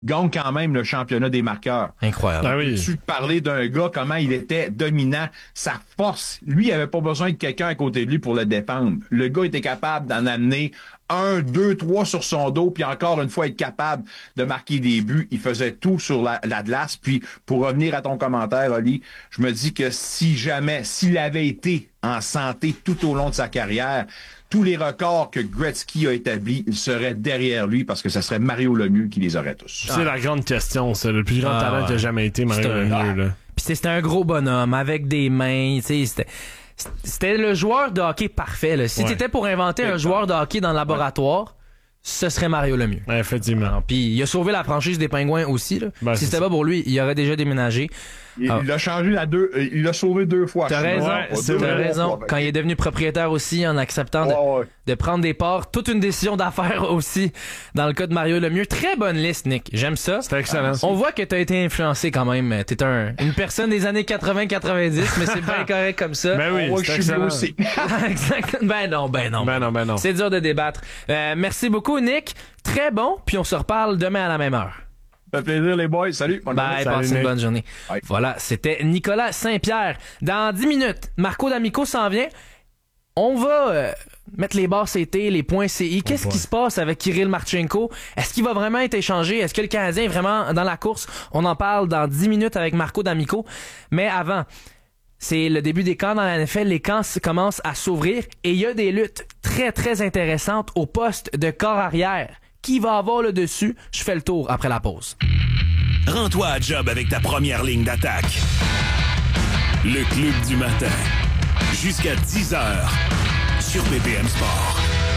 gagne quand même le championnat des marqueurs. Incroyable. Ah oui. Tu parlais d'un gars, comment il était dominant, sa force. Lui, il avait pas besoin de quelqu'un à côté de lui pour le défendre. Le gars était capable d'en amener 1, 2, 3 sur son dos, puis encore une fois être capable de marquer des buts. Il faisait tout sur la glace. Puis, pour revenir à ton commentaire, Oli, je me dis que s'il avait été en santé tout au long de sa carrière, tous les records que Gretzky a établis, il serait derrière lui parce que ce serait Mario Lemieux qui les aurait tous. C'est la grande question, ça. Le plus grand talent qui a jamais été Mario Lemieux, là. Puis c'était un gros bonhomme avec des mains, tu sais, c'était le joueur de hockey parfait, là. Si t'étais pour inventer un joueur de hockey dans le laboratoire, ce serait Mario Lemieux. Ouais, effectivement. Puis il a sauvé la franchise des Pingouins aussi, là. Si c'était ça. pas pour lui, il aurait déjà déménagé. Il l'a changé il l'a sauvé 2 fois. T'as raison, t'as raison. Quand il est devenu propriétaire aussi, en acceptant de prendre des parts, toute une décision d'affaires aussi, dans le cas de Mario Lemieux. Très bonne liste, Nick. J'aime ça. C'était excellent. On voit que t'as été influencé quand même. T'es une personne des années 80-90, mais c'est bien correct comme ça. Ben oui, c'est excellent. Aussi. Exactement. Ben non. C'est dur de débattre. Merci beaucoup, Nick. Très bon, puis on se reparle demain à la même heure. Ça fait plaisir, les boys. Salut. Bye, passez une bonne journée. Bye. Voilà, c'était Nicolas Saint-Pierre. Dans 10 minutes, Marco D'Amico s'en vient. On va mettre les barres CT, les points CI. Qu'est-ce qui se passe avec Kirill Marchenko? Est-ce qu'il va vraiment être échangé? Est-ce que le Canadien est vraiment dans la course? On en parle dans 10 minutes avec Marco D'Amico. Mais avant, c'est le début des camps dans la NFL. Les camps commencent à s'ouvrir et il y a des luttes très, très intéressantes au poste de corps arrière. Qui va avoir le dessus? Je fais le tour après la pause. Rends-toi à job avec ta première ligne d'attaque. Le Club du matin. Jusqu'à 10h sur BPM Sport.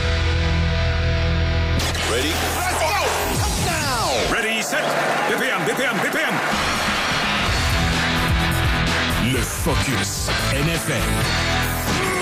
Ready? Let's go! Now! Ready, set! BPM! Le Focus NFL.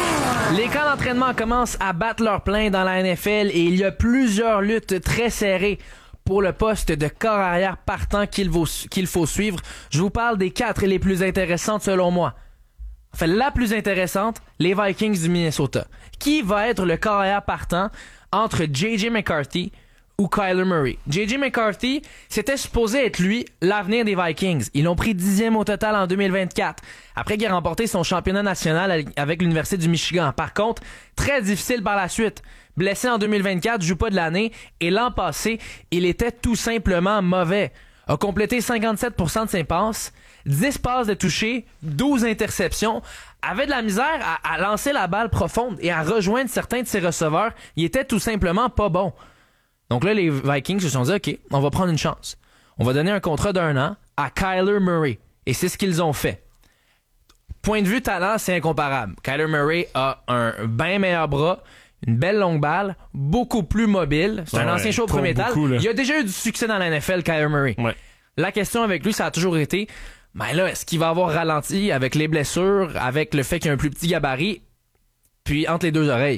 Les camps d'entraînement commencent à battre leur plein dans la NFL et il y a plusieurs luttes très serrées pour le poste de corps arrière partant qu'il faut suivre. Je vous parle des 4 les plus intéressantes selon moi. Enfin, la plus intéressante, les Vikings du Minnesota. Qui va être le corps arrière partant entre J.J. McCarthy ou Kyler Murray? J.J. McCarthy, c'était supposé être lui, l'avenir des Vikings. Ils l'ont pris 10e au total en 2024. Après qu'il a remporté son championnat national avec l'Université du Michigan. Par contre, très difficile par la suite. Blessé en 2024, joue pas de l'année. Et l'an passé, il était tout simplement mauvais. A complété 57% de ses passes, 10 passes de toucher, 12 interceptions. Avait de la misère à lancer la balle profonde et à rejoindre certains de ses receveurs. Il était tout simplement pas bon. Donc là, les Vikings se sont dit, OK, on va prendre une chance. On va donner un contrat d'1 an à Kyler Murray. Et c'est ce qu'ils ont fait. Point de vue talent, c'est incomparable. Kyler Murray a un bien meilleur bras, une belle longue balle, beaucoup plus mobile. C'est un ancien show au premier étage. Il a déjà eu du succès dans la NFL, Kyler Murray. Ouais. La question avec lui, ça a toujours été, ben là, est-ce qu'il va avoir ralenti avec les blessures, avec le fait qu'il a un plus petit gabarit, puis entre les deux oreilles?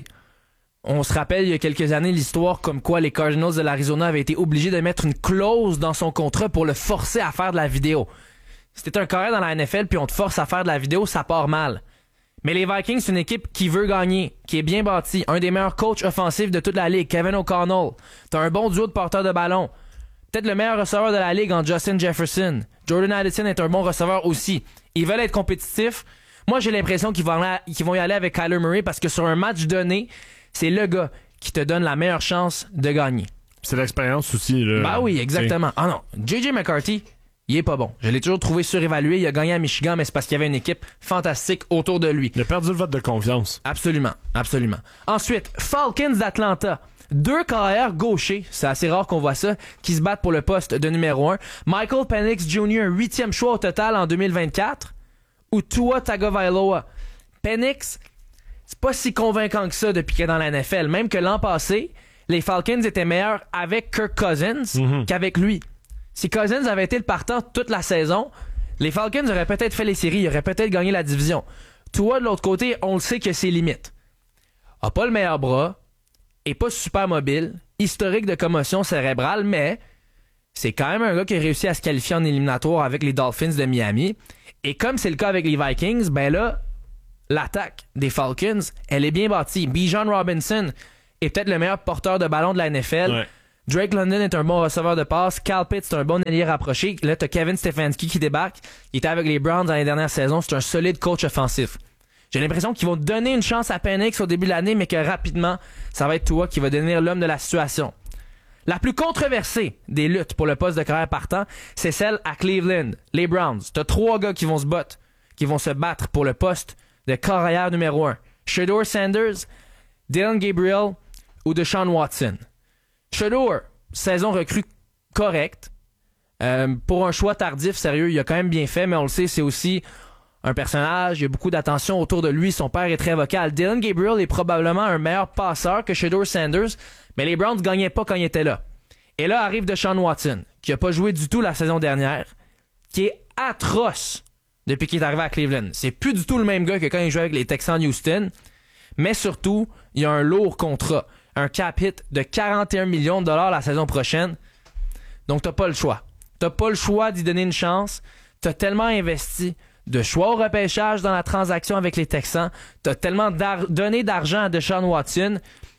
On se rappelle il y a quelques années l'histoire comme quoi les Cardinals de l'Arizona avaient été obligés de mettre une clause dans son contrat pour le forcer à faire de la vidéo. Si t'es un carré dans la NFL puis on te force à faire de la vidéo, ça part mal. Mais les Vikings, c'est une équipe qui veut gagner, qui est bien bâtie, un des meilleurs coachs offensifs de toute la ligue, Kevin O'Connell. T'as un bon duo de porteurs de ballon. Peut-être le meilleur receveur de la ligue en Justin Jefferson. Jordan Addison est un bon receveur aussi. Ils veulent être compétitifs. Moi, j'ai l'impression qu'ils vont y aller avec Kyler Murray parce que sur un match donné, c'est le gars qui te donne la meilleure chance de gagner. C'est l'expérience aussi, là. Bah oui, exactement. Ah non, J.J. McCarthy, il est pas bon. Je l'ai toujours trouvé surévalué. Il a gagné à Michigan, mais c'est parce qu'il y avait une équipe fantastique autour de lui. Il a perdu le vote de confiance. Absolument. Ensuite, Falcons d'Atlanta. 2 carrières gauchers, c'est assez rare qu'on voit ça, qui se battent pour le poste de numéro 1. Michael Penix Jr., 8e choix au total en 2024. Ou Tua Tagovailoa. Penix, c'est pas si convaincant que ça depuis qu'il est dans la NFL. Même que l'an passé, les Falcons étaient meilleurs avec Kirk Cousins qu'avec lui. Si Cousins avait été le partant toute la saison, les Falcons auraient peut-être fait les séries, ils auraient peut-être gagné la division. Tua, de l'autre côté, on le sait que c'est limite. A pas le meilleur bras, est pas super mobile, historique de commotion cérébrale, mais c'est quand même un gars qui a réussi à se qualifier en éliminatoire avec les Dolphins de Miami. Et comme c'est le cas avec les Vikings, ben là, l'attaque des Falcons, elle est bien bâtie. Bijan Robinson est peut-être le meilleur porteur de ballon de la NFL. Ouais. Drake London est un bon receveur de passe. Kyle Pitts, c'est un bon allié rapproché. Là, t'as Kevin Stefanski qui débarque. Il était avec les Browns dans les dernières saisons. C'est un solide coach offensif. J'ai l'impression qu'ils vont donner une chance à Penix au début de l'année, mais que rapidement, ça va être Tua qui va devenir l'homme de la situation. La plus controversée des luttes pour le poste de carrière partant, c'est celle à Cleveland, les Browns. T'as 3 gars qui vont se battre pour le poste de carrière numéro 1. Shedeur Sanders, Dylan Gabriel ou Deshaun Watson. Shedeur, saison recrue correcte. Pour un choix tardif, sérieux, il a quand même bien fait, mais on le sait, c'est aussi un personnage, il y a beaucoup d'attention autour de lui, son père est très vocal. Dylan Gabriel est probablement un meilleur passeur que Shedeur Sanders, mais les Browns gagnaient pas quand il était là. Et là arrive Deshaun Watson, qui a pas joué du tout la saison dernière, qui est atroce depuis qu'il est arrivé à Cleveland. C'est plus du tout le même gars que quand il jouait avec les Texans de Houston, mais surtout, il a un lourd contrat, un cap hit de 41 millions de dollars la saison prochaine. Donc t'as pas le choix. T'as pas le choix d'y donner une chance. T'as tellement investi de choix au repêchage dans la transaction avec les Texans. T'as tellement donné d'argent à Deshaun Watson.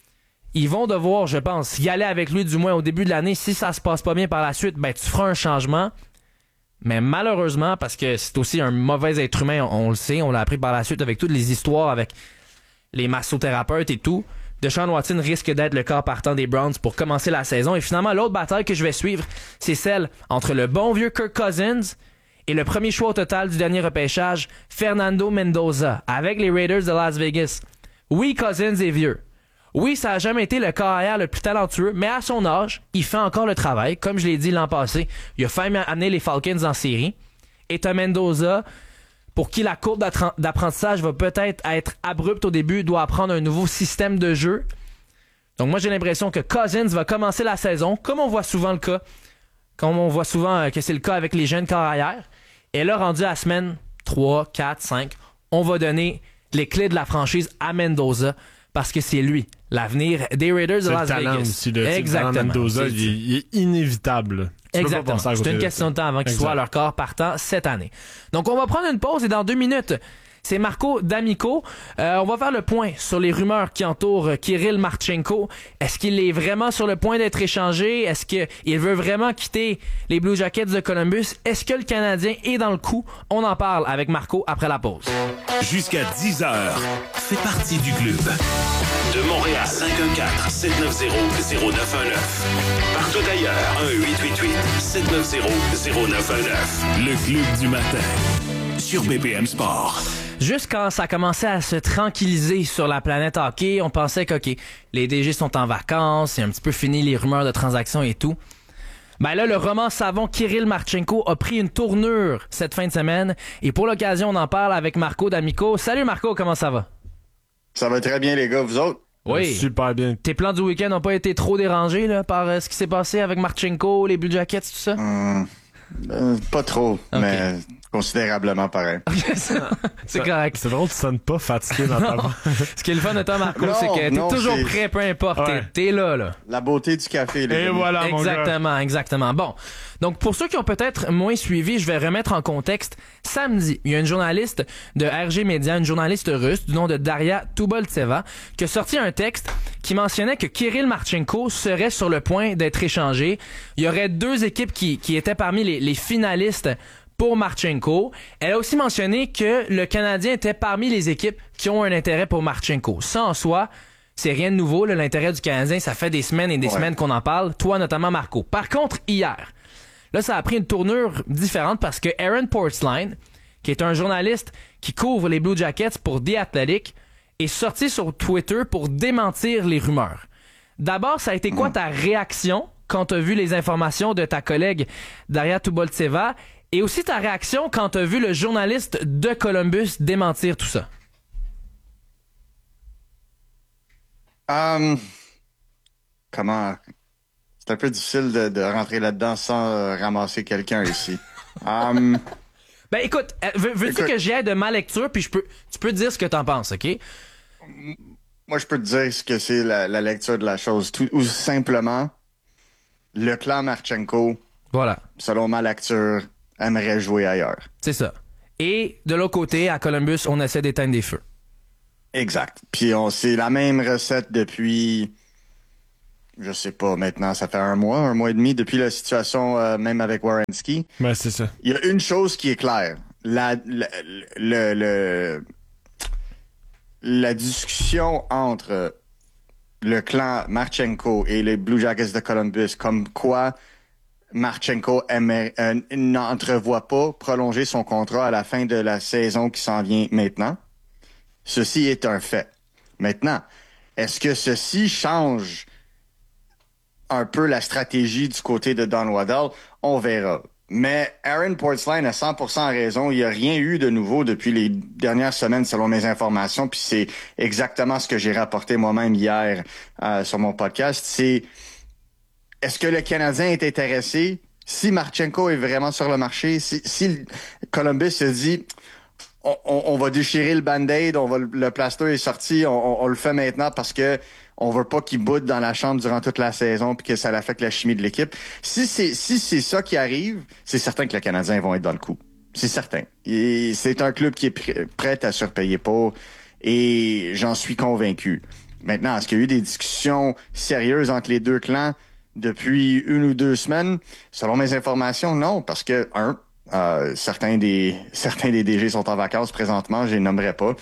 Ils vont devoir, je pense, y aller avec lui du moins au début de l'année. Si ça se passe pas bien par la suite, ben tu feras un changement. Mais malheureusement, parce que c'est aussi un mauvais être humain, on le sait, on l'a appris par la suite avec toutes les histoires avec les massothérapeutes et tout, Deshaun Watson risque d'être le corps partant des Browns pour commencer la saison. Et finalement, l'autre bataille que je vais suivre, c'est celle entre le bon vieux Kirk Cousins et le premier choix au total du dernier repêchage, Fernando Mendoza, avec les Raiders de Las Vegas. Oui, Cousins est vieux. Oui, ça n'a jamais été le carrière le plus talentueux, mais à son âge, il fait encore le travail. Comme je l'ai dit l'an passé, il a failli amener les Falcons en série. Et t'as Mendoza, pour qui la courbe d'apprentissage va peut-être être abrupte au début, doit apprendre un nouveau système de jeu. Donc moi, j'ai l'impression que Cousins va commencer la saison, comme on voit souvent le cas, comme on voit souvent que c'est le cas avec les jeunes carrières. Et là, rendu à la semaine 3, 4, 5, on va donner les clés de la franchise à Mendoza, parce que c'est lui, l'avenir des Raiders de Las Vegas. Aussi, exactement. Mendoza, il est inévitable. Exactement. C'est une question de temps avant qu'il soit à leur corps partant cette année. Donc, on va prendre une pause et dans 2 minutes, c'est Marco D'Amico. On va faire le point sur les rumeurs qui entourent Kirill Marchenko. Est-ce qu'il est vraiment sur le point d'être échangé? Est-ce qu'il veut vraiment quitter les Blue Jackets de Columbus? Est-ce que le Canadien est dans le coup? On en parle avec Marco après la pause. Jusqu'à 10h, fais partie du club. De Montréal, 514-790-0919. Partout ailleurs, 1-888-790-0919. Le club du matin, sur BPM Sport. Juste quand ça commençait à se tranquilliser sur la planète hockey, on pensait que les DG sont en vacances, c'est un petit peu fini les rumeurs de transactions et tout. Ben là, le roman savon Kirill Marchenko a pris une tournure cette fin de semaine. Et pour l'occasion, on en parle avec Marco D'Amico. Salut Marco, comment ça va? Ça va très bien les gars, vous autres? Oui. Super bien. Tes plans du week-end n'ont pas été trop dérangés là, par ce qui s'est passé avec Marchenko, les Blue Jackets, tout ça? Pas trop, okay. Mais considérablement pareil. C'est correct. C'est drôle, tu sonnes pas fatigué dans ta voix. Ce qui est le fun de toi, Marco, c'est que t'es toujours prêt, peu importe. Ouais. T'es là. La beauté du café, les Et amis. voilà, mon gars. Exactement. Bon. Donc, pour ceux qui ont peut-être moins suivi, je vais remettre en contexte. Samedi, il y a une journaliste de RG Media, une journaliste russe du nom de Daria Tuboltseva, qui a sorti un texte qui mentionnait que Kirill Marchenko serait sur le point d'être échangé. Il y aurait 2 équipes qui étaient parmi les finalistes pour Marchenko. Elle a aussi mentionné que le Canadien était parmi les équipes qui ont un intérêt pour Marchenko. Ça, en soi, c'est rien de nouveau. Là, l'intérêt du Canadien, ça fait des semaines et des semaines qu'on en parle. Toi, notamment, Marco. Par contre, hier, là, ça a pris une tournure différente parce que Aaron Portzline, qui est un journaliste qui couvre les Blue Jackets pour The Athletic, est sorti sur Twitter pour démentir les rumeurs. D'abord, ça a été quoi ta réaction quand tu as vu les informations de ta collègue Daria Tuboltseva et aussi ta réaction quand tu as vu le journaliste de Columbus démentir tout ça? Comment... C'est un peu difficile de rentrer là-dedans sans ramasser quelqu'un ici. Ben écoute, veux-tu que j'y aille de ma lecture puis tu peux dire ce que t'en penses, OK? Moi, je peux te dire ce que c'est la lecture de la chose. Ou simplement, le clan Marchenko, voilà, selon ma lecture, aimerait jouer ailleurs. C'est ça. Et de l'autre côté, à Columbus, on essaie d'éteindre des feux. Exact. Puis c'est la même recette depuis je sais pas, maintenant, ça fait un mois et demi depuis la situation même avec Werenski. Ben, c'est ça. Il y a une chose qui est claire. La discussion entre le clan Marchenko et les Blue Jackets de Columbus, comme quoi Marchenko n'entrevoit pas prolonger son contrat à la fin de la saison qui s'en vient maintenant. Ceci est un fait. Maintenant, est-ce que ceci change un peu la stratégie du côté de Don Waddell? On verra. Mais Aaron Portzline a 100% raison. Il n'y a rien eu de nouveau depuis les dernières semaines, selon mes informations. Puis c'est exactement ce que j'ai rapporté moi-même hier sur mon podcast. C'est, est-ce que le Canadien est intéressé? Si Marchenko est vraiment sur le marché, si Columbus se dit... On va déchirer le band-aid, le plaster est sorti, on le fait maintenant parce que on veut pas qu'il boude dans la chambre durant toute la saison puis que ça affecte la chimie de l'équipe. Si c'est ça qui arrive, c'est certain que les Canadiens vont être dans le coup. C'est certain. Et c'est un club qui est prêt à surpayer pour et j'en suis convaincu. Maintenant, est-ce qu'il y a eu des discussions sérieuses entre les deux clans depuis 1 ou 2 semaines? Selon mes informations, non, parce que certains des DG sont en vacances présentement, je les nommerai pas.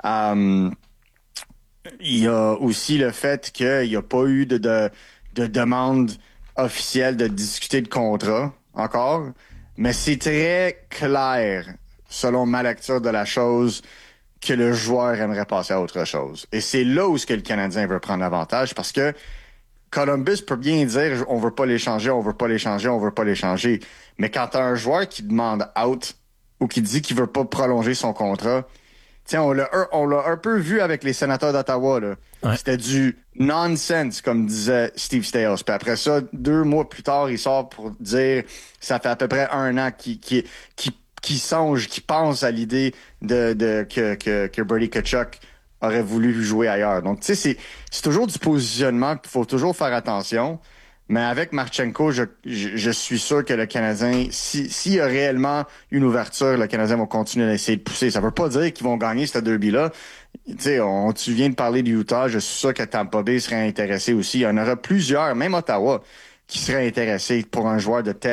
Il y a aussi le fait qu'il n'y a pas eu de demande officielle de discuter de contrat encore, mais c'est très clair, selon ma lecture de la chose, que le joueur aimerait passer à autre chose. Et c'est là où ce que le Canadien veut prendre avantage, parce que Columbus peut bien dire on veut pas l'échanger, on veut pas l'échanger, on veut pas l'échanger. Mais quand t'as un joueur qui demande out ou qui dit qu'il veut pas prolonger son contrat, tiens, on l'a un peu vu avec les sénateurs d'Ottawa, là. Ouais. C'était du nonsense, comme disait Steve Staios. Puis après ça, 2 mois plus tard, il sort pour dire ça fait à peu près 1 an qui songe, qui pense à l'idée que Brady Tkachuk aurait voulu jouer ailleurs. Donc, tu sais, c'est toujours du positionnement qu'il faut toujours faire attention. Mais avec Marchenko, je suis sûr que le Canadien, s'il y a réellement une ouverture, le Canadien va continuer à essayer de pousser. Ça veut pas dire qu'ils vont gagner ce derby-là. Tu sais, tu viens de parler du Utah, je suis sûr que Tampa Bay serait intéressé aussi. Il y en aura plusieurs, même Ottawa, qui seraient intéressés pour un joueur de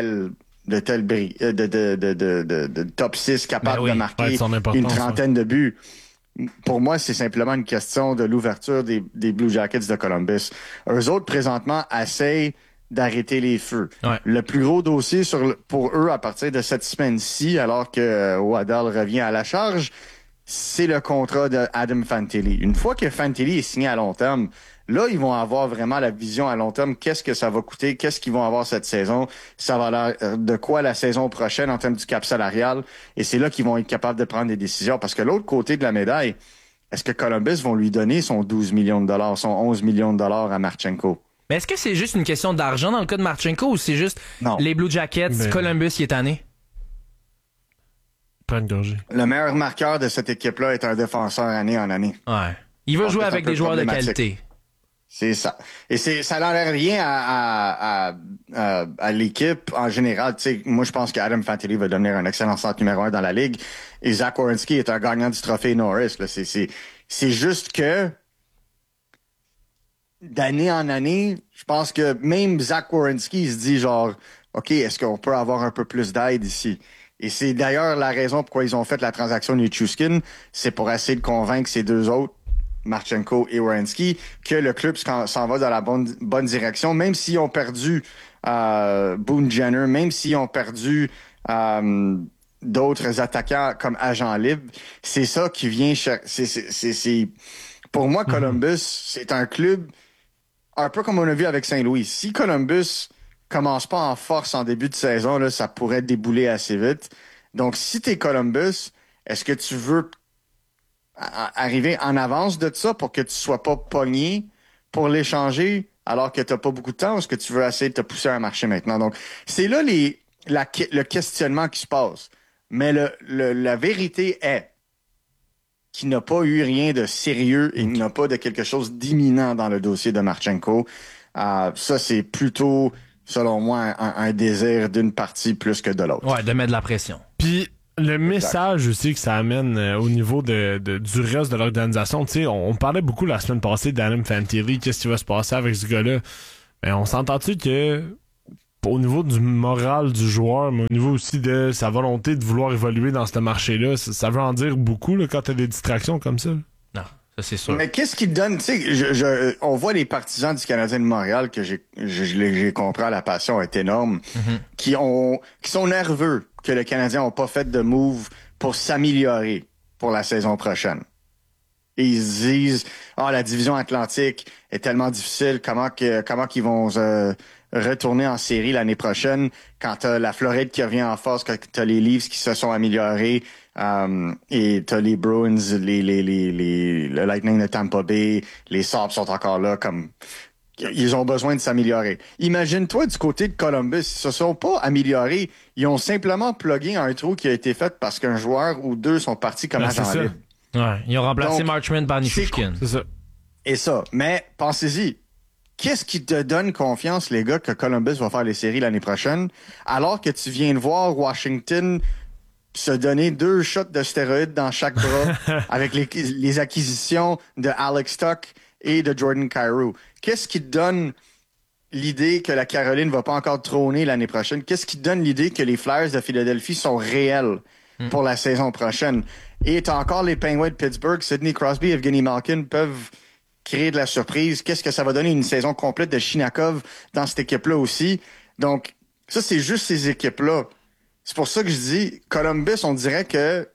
top 6 capable de marquer une trentaine de buts. Pour moi, c'est simplement une question de l'ouverture des Blue Jackets de Columbus. Eux autres, présentement, essayent d'arrêter les feux. Ouais. Le plus gros dossier pour eux à partir de cette semaine-ci, alors que Waddell revient à la charge, c'est le contrat de Adam Fantilli. Une fois que Fantilli est signé à long terme, là, ils vont avoir vraiment la vision à long terme. Qu'est-ce que ça va coûter? Qu'est-ce qu'ils vont avoir cette saison? Ça va l'air de quoi la saison prochaine en termes du cap salarial? Et c'est là qu'ils vont être capables de prendre des décisions. Parce que l'autre côté de la médaille, est-ce que Columbus vont lui donner son 12 millions de dollars, son 11 millions de dollars à Marchenko? Mais est-ce que c'est juste une question d'argent dans le cas de Marchenko ou c'est juste les Blue Jackets, Columbus qui est tanné? Pas une gorgée. Le meilleur marqueur de cette équipe-là est un défenseur année en année. Ouais. Il veut jouer avec des joueurs de qualité. C'est ça. Et ça n'enlève rien à l'équipe en général. Tu sais, moi, je pense qu'Adam Fantilli va devenir un excellent centre numéro 1 dans la ligue. Et Zach Werenski est un gagnant du trophée Norris. Là. C'est juste que d'année en année, je pense que même Zach Werenski se dit genre, OK, est-ce qu'on peut avoir un peu plus d'aide ici? Et c'est d'ailleurs la raison pourquoi ils ont fait la transaction Nichushkin. C'est pour essayer de convaincre ces deux autres, Marchenko et Werenski, que le club s'en va dans la bonne direction, même s'ils ont perdu Boone Jenner, même s'ils ont perdu d'autres attaquants comme agent libre. C'est ça qui vient c'est pour moi, Columbus, c'est un club un peu comme on a vu avec Saint-Louis. Si Columbus commence pas en force en début de saison, là, ça pourrait débouler assez vite. Donc, si t'es Columbus, est-ce que tu veux arriver en avance de ça pour que tu sois pas pogné pour l'échanger alors que t'as pas beaucoup de temps, ou est-ce que tu veux essayer de te pousser à un marché maintenant? Donc, c'est là le questionnement qui se passe. Mais la vérité est qu'il n'a pas eu rien de sérieux et il n'y a pas de quelque chose d'imminent dans le dossier de Marchenko. Ça, c'est plutôt, selon moi, un désir d'une partie plus que de l'autre. Ouais, de mettre de la pression. Puis le message aussi que ça amène au niveau du reste de l'organisation, tu sais, on parlait beaucoup la semaine passée d'Adam Fantilli, qu'est-ce qui va se passer avec ce gars-là. Mais on s'entend-tu que au niveau du moral du joueur, mais au niveau aussi de sa volonté de vouloir évoluer dans ce marché-là, ça veut en dire beaucoup là, quand t'as des distractions comme ça? Non, ça c'est sûr. Mais qu'est-ce qui te donne, tu sais, on voit les partisans du Canadien de Montréal, que j'ai compris à la passion est énorme, qui sont nerveux que le Canadien n'a pas fait de move pour s'améliorer pour la saison prochaine. Et ils se disent, la division Atlantique est tellement difficile, comment qu'ils vont retourner en série l'année prochaine quand t'as la Floride qui revient en force, quand t'as les Leafs qui se sont améliorés, et t'as les Bruins, le Lightning de Tampa Bay, les Sabres sont encore là, comme ils ont besoin de s'améliorer. Imagine-toi du côté de Columbus, ils se sont pas améliorés, ils ont simplement plugué un trou qui a été fait parce qu'un joueur ou deux sont partis comme agent libre. Ouais, ils ont remplacé Marchment par Nichushkin. C'est ça. Et ça, mais pensez-y. Qu'est-ce qui te donne confiance, les gars, que Columbus va faire les séries l'année prochaine, alors que tu viens de voir Washington se donner 2 shots de stéroïdes dans chaque bras avec les acquisitions de Alex Tuck et de Jordan Kyrou? Qu'est-ce qui te donne l'idée que la Caroline va pas encore trôner l'année prochaine? Qu'est-ce qui te donne l'idée que les Flyers de Philadelphie sont réels pour la saison prochaine? Et t'as encore les Penguins de Pittsburgh, Sidney Crosby, Evgeny Malkin peuvent créer de la surprise. Qu'est-ce que ça va donner une saison complète de Shinakov dans cette équipe-là aussi? Donc, ça, c'est juste ces équipes-là. C'est pour ça que je dis, Columbus, on dirait que,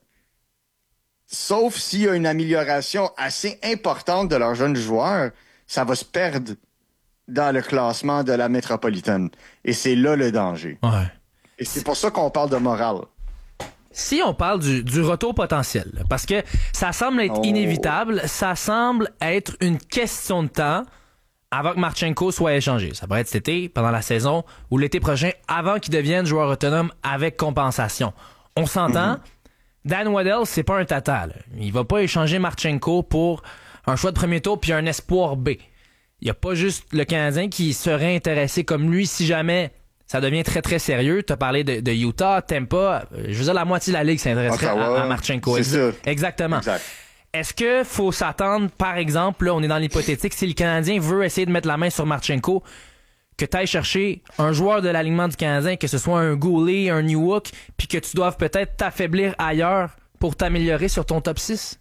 sauf s'il y a une amélioration assez importante de leurs jeunes joueurs, ça va se perdre dans le classement de la métropolitaine. Et c'est là le danger. Ouais. Et c'est pour ça qu'on parle de morale. Si on parle du retour potentiel, là, parce que ça semble être inévitable, ça semble être une question de temps avant que Marchenko soit échangé. Ça pourrait être cet été, pendant la saison, ou l'été prochain, avant qu'il devienne joueur autonome avec compensation. On s'entend, Dan Waddell, c'est pas un tata. Là. Il va pas échanger Marchenko pour un choix de premier tour puis un espoir B. Il y a pas juste le Canadien qui serait intéressé comme lui si jamais ça devient très, très sérieux. Tu as parlé de Utah, Tampa. Je veux dire, la moitié de la Ligue s'intéresserait à Marchenko. C'est ça. Exactement. Exact. Est-ce que faut s'attendre, par exemple, là, on est dans l'hypothétique, si le Canadien veut essayer de mettre la main sur Marchenko, que tu ailles chercher un joueur de l'alignement du Canadien, que ce soit un Goulet, un Newhook, puis que tu doives peut-être t'affaiblir ailleurs pour t'améliorer sur ton top 6?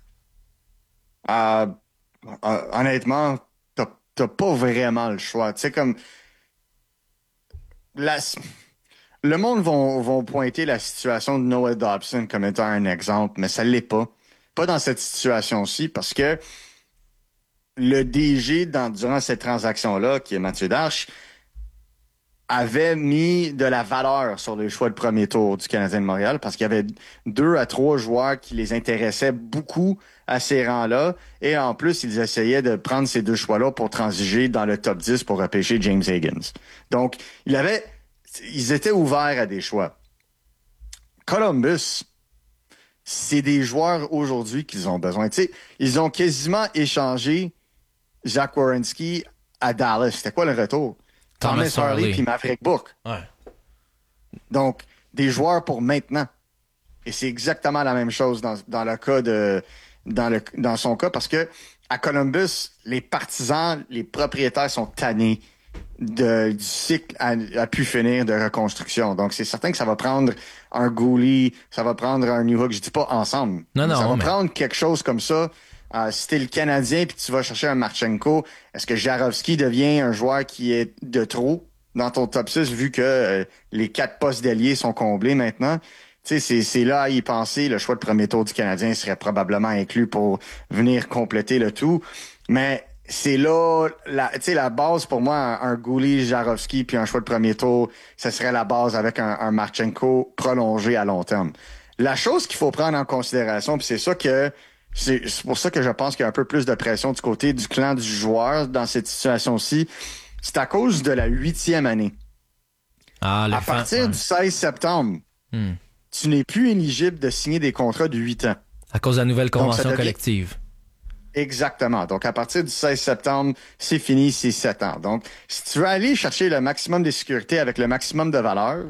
Honnêtement, t'as pas vraiment le choix. Tu sais, comme... Le monde vont pointer la situation de Noah Dobson comme étant un exemple, mais ça l'est pas. Pas dans cette situation-ci, parce que le DG, durant cette transaction-là, qui est Mathieu Darche, avait mis de la valeur sur les choix de premier tour du Canadien de Montréal, parce qu'il y avait 2 à 3 joueurs qui les intéressaient beaucoup à ces rangs-là, et en plus, ils essayaient de prendre ces 2 choix-là pour transiger dans le top 10 pour repêcher James Higgins. Donc, ils étaient ouverts à des choix. Columbus, c'est des joueurs aujourd'hui qu'ils ont besoin. Tu sais, ils ont quasiment échangé Zach Werenski à Dallas. C'était quoi le retour? Thomas Harley puis Maverick Book. Ouais. Donc, des joueurs pour maintenant. Et c'est exactement la même chose dans le cas dans son cas, parce que à Columbus, les partisans, les propriétaires sont tannés du cycle à pu finir de reconstruction. Donc, c'est certain que ça va prendre un Goulet, ça va prendre un Newhook, je dis pas ensemble. Ça va prendre quelque chose comme ça. Si t'es le Canadien puis tu vas chercher un Marchenko, est-ce que Jarowski devient un joueur qui est de trop dans ton top 6 vu que les 4 postes d'ailier sont comblés maintenant? Tu sais, c'est là à y penser. Le choix de premier tour du Canadien serait probablement inclus pour venir compléter le tout. Mais c'est là, la base pour moi, un Goulet, Jarowski puis un choix de premier tour, ce serait la base avec un Marchenko prolongé à long terme. La chose qu'il faut prendre en considération, puis c'est pour ça que je pense qu'il y a un peu plus de pression du côté du clan du joueur dans cette situation-ci, c'est à cause de la 8e année. À partir du 16 septembre, tu n'es plus éligible de signer des contrats de 8 ans. À cause de la nouvelle convention collective. Exactement. Donc, à partir du 16 septembre, c'est fini, c'est 7 ans. Donc, si tu veux aller chercher le maximum de sécurité avec le maximum de valeur,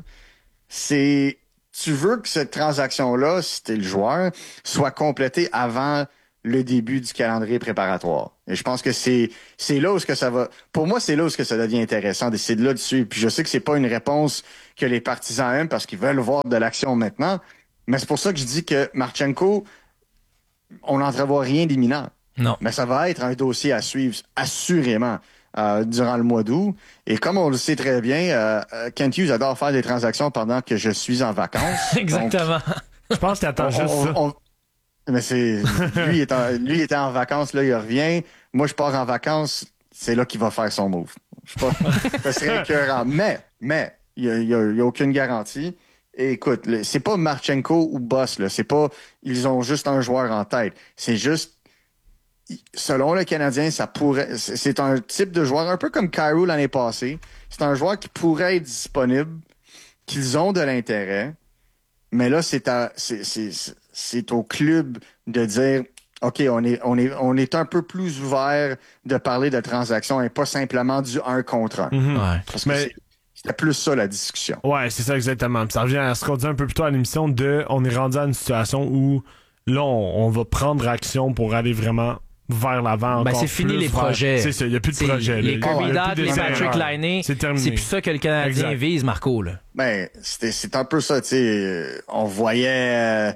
tu veux que cette transaction-là, si t'es le joueur, soit complétée avant le début du calendrier préparatoire. Et je pense que c'est là où ce que ça va. Pour moi, c'est là où ce que ça devient intéressant, c'est de là dessus. Puis je sais que c'est pas une réponse que les partisans aiment parce qu'ils veulent voir de l'action maintenant. Mais c'est pour ça que je dis que Marchenko, on n'entrevoit rien d'imminent. Non. Mais ça va être un dossier à suivre, assurément, durant le mois d'août. Et comme on le sait très bien, Kent Hughes adore faire des transactions pendant que je suis en vacances. Exactement. Je pense qu'il attend juste ça. Mais lui était en vacances, là, il revient. Moi, je pars en vacances, c'est là qu'il va faire son move. Je sais pas, ça serait écœurant. Mais, il y a aucune garantie. Et écoute, c'est pas Marchenko ou Boss, là. C'est pas, ils ont juste un joueur en tête. C'est juste, selon le Canadien, c'est un type de joueur un peu comme Kyrou l'année passée. C'est un joueur qui pourrait être disponible, qu'ils ont de l'intérêt. Mais là, c'est au club de dire, OK, on est un peu plus ouvert de parler de transactions et pas simplement du 1 contre 1. Ouais. Parce que c'était plus ça la discussion. Ouais, c'est ça exactement. Puis ça revient à ce qu'on disait un peu plus tôt à l'émission on est rendu à une situation où là, on va prendre action pour aller vraiment vers l'avant. Ben, c'est fini les projets. C'est ça, il n'y a plus de projets. Les Kirby Dach, les Patrick Laine, c'est terminé. C'est plus ça que le Canadien vise, Marco, là. Ben, c'est un peu ça, tu sais. On voyait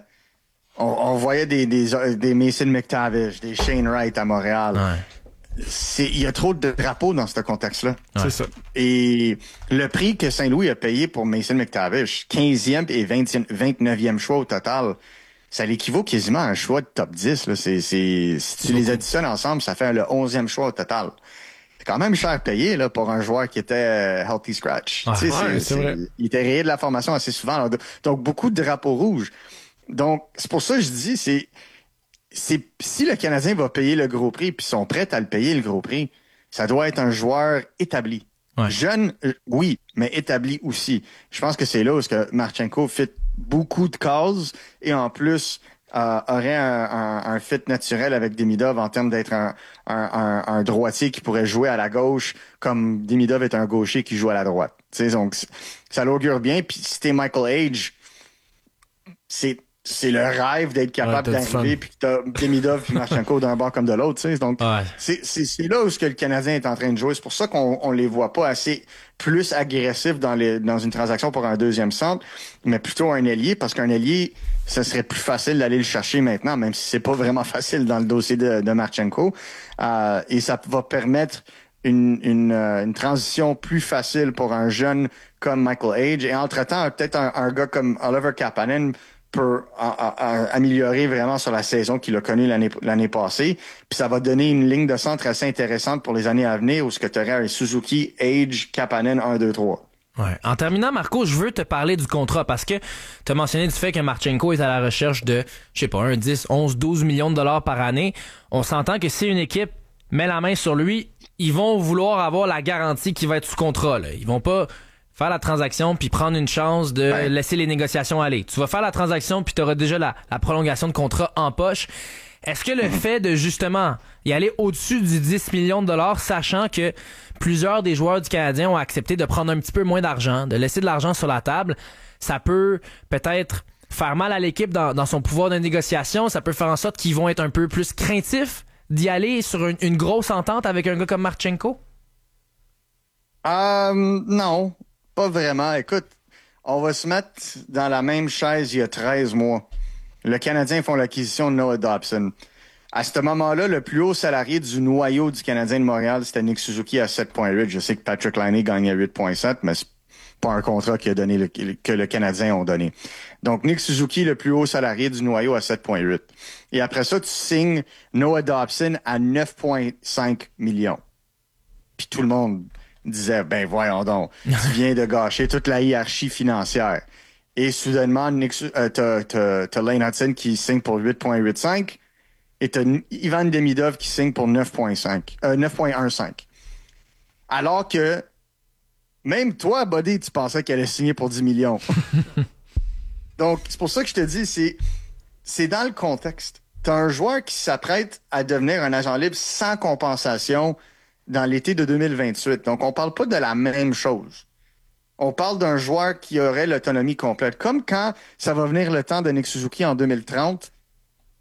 des Mason McTavish, des Shane Wright à Montréal. Ouais. Il y a trop de drapeaux dans ce contexte-là. Ouais. C'est ça. Et le prix que Saint-Louis a payé pour Mason McTavish, 15e et 29e choix au total, ça l'équivaut quasiment à un choix de top 10. Là. Si tu les additionnes ensemble, ça fait le 11e choix au total. C'est quand même cher payé là, pour un joueur qui était healthy scratch. Ouais, c'est vrai. Il était rayé de la formation assez souvent. Là. Donc, beaucoup de drapeaux rouges. Donc, c'est pour ça que je dis, si le Canadien va payer le gros prix puis sont prêts à le payer le gros prix, ça doit être un joueur établi. Ouais. Jeune, oui, mais établi aussi. Je pense que c'est là où Marchenko fit beaucoup de cases et en plus aurait un fit naturel avec Demidov en termes d'être un droitier qui pourrait jouer à la gauche comme Demidov est un gaucher qui joue à la droite. T'sais, donc, ça l'augure bien. Puis si t'es Michael Age, c'est le rêve d'être capable d'arriver puis que t'as Demidov puis Marchenko d'un bord comme de l'autre, tu sais. Donc, c'est là où ce que le Canadien est en train de jouer. C'est pour ça qu'on les voit pas assez plus agressifs dans une transaction pour un deuxième centre, mais plutôt un ailier, parce qu'un ailier, ce serait plus facile d'aller le chercher maintenant, même si c'est pas vraiment facile dans le dossier de Marchenko. Et ça va permettre une transition plus facile pour un jeune comme Michael Age. Et entre-temps, peut-être un gars comme Oliver Kapanen peut améliorer vraiment sur la saison qu'il a connue l'année passée. Puis ça va donner une ligne de centre assez intéressante pour les années à venir où ce que tu aurais un Suzuki, Age, Kapanen 1, 2, 3. Ouais. En terminant, Marco, je veux te parler du contrat parce que tu as mentionné du fait que Marchenko est à la recherche de, je sais pas, 10, 11, 12 millions de dollars par année. On s'entend que si une équipe met la main sur lui, ils vont vouloir avoir la garantie qu'il va être sous contrat. Là. Ils vont pas faire la transaction puis prendre une chance de laisser les négociations aller. Tu vas faire la transaction puis tu auras déjà la prolongation de contrat en poche. Est-ce que le fait de justement y aller au-dessus du 10 millions de dollars, sachant que plusieurs des joueurs du Canadien ont accepté de prendre un petit peu moins d'argent, de laisser de l'argent sur la table, ça peut peut-être faire mal à l'équipe dans son pouvoir de négociation, ça peut faire en sorte qu'ils vont être un peu plus craintifs d'y aller sur une grosse entente avec un gars comme Marchenko? Non, pas vraiment. Écoute, on va se mettre dans la même chaise il y a 13 mois. Le Canadien font l'acquisition de Noah Dobson. À ce moment-là, le plus haut salarié du noyau du Canadien de Montréal, c'était Nick Suzuki à 7,8. Je sais que Patrick Laine gagnait 8,7, mais c'est pas un contrat que le Canadien ont donné. Donc, Nick Suzuki, le plus haut salarié du noyau à 7,8. Et après ça, tu signes Noah Dobson à 9,5 millions. Puis tout le monde disait, ben voyons donc, tu viens de gâcher toute la hiérarchie financière. Et soudainement, t'as Lane Hudson qui signe pour 8,85 et t'as Ivan Demidov qui signe pour 9,15. Alors que même toi, Buddy, tu pensais qu'elle allait signer pour 10 millions. Donc, c'est pour ça que je te dis, c'est dans le contexte. T'as un joueur qui s'apprête à devenir un agent libre sans compensation dans l'été de 2028. Donc, on parle pas de la même chose. On parle d'un joueur qui aurait l'autonomie complète. Comme quand ça va venir le temps de Nick Suzuki en 2030,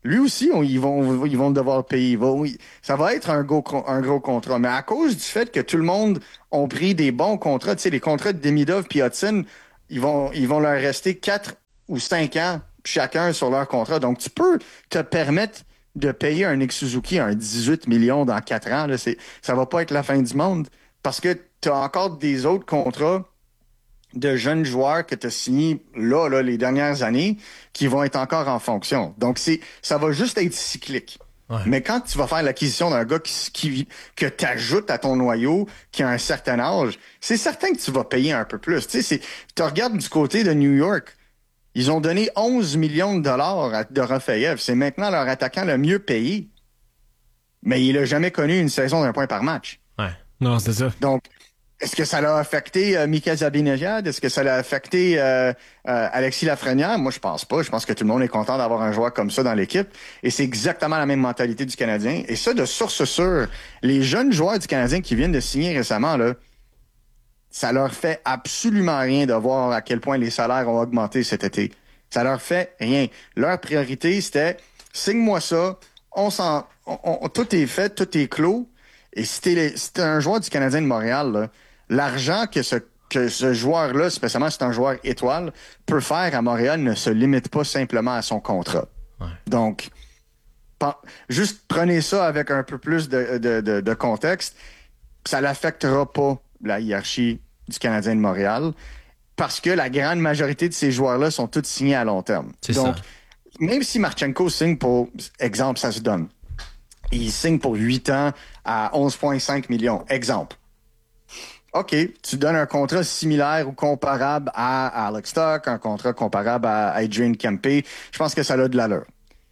Lui aussi, ils vont devoir payer. Ça va être un gros contrat. Mais à cause du fait que tout le monde ont pris des bons contrats, tu sais, les contrats de Demidov et Hudson, ils vont leur rester 4 ou 5 ans chacun sur leur contrat. Donc, tu peux te permettre de payer un Nick Suzuki un 18 millions dans 4 ans. Là, ça va pas être la fin du monde parce que tu as encore des autres contrats de jeunes joueurs que tu as signés là, les dernières années qui vont être encore en fonction. Donc, ça va juste être cyclique. Ouais. Mais quand tu vas faire l'acquisition d'un gars que tu ajoutes à ton noyau, qui a un certain âge, c'est certain que tu vas payer un peu plus. Tu regardes du côté de New York, ils ont donné 11 millions de dollars à Dorofeyev. C'est maintenant leur attaquant le mieux payé. Mais il n'a jamais connu une saison d'un point par match. Ouais. Non, c'est ça. Donc, est-ce que ça l'a affecté Mika Zibanejad? Est-ce que ça l'a affecté Alexis Lafrenière? Moi, je pense pas. Je pense que tout le monde est content d'avoir un joueur comme ça dans l'équipe. Et c'est exactement la même mentalité du Canadien. Et ça, de source sûre, les jeunes joueurs du Canadien qui viennent de signer récemment, là, ça leur fait absolument rien de voir à quel point les salaires ont augmenté cet été. Ça leur fait rien. Leur priorité, c'était signe-moi ça, tout est fait, tout est clos. Et si t'es un joueur du Canadien de Montréal, là, l'argent que ce joueur-là, spécialement si c'est un joueur étoile, peut faire à Montréal ne se limite pas simplement à son contrat. Ouais. Donc, juste prenez ça avec un peu plus de contexte. Ça n'affectera pas la hiérarchie du Canadien de Montréal parce que la grande majorité de ces joueurs-là sont tous signés à long terme. Donc, même si Marchenko signe pour, exemple, ça se donne, il signe pour 8 ans à 11,5 millions. Exemple. OK, tu donnes un contrat similaire ou comparable à Alex Tuch, un contrat comparable à Adrian Kempe. Je pense que ça a de l'allure.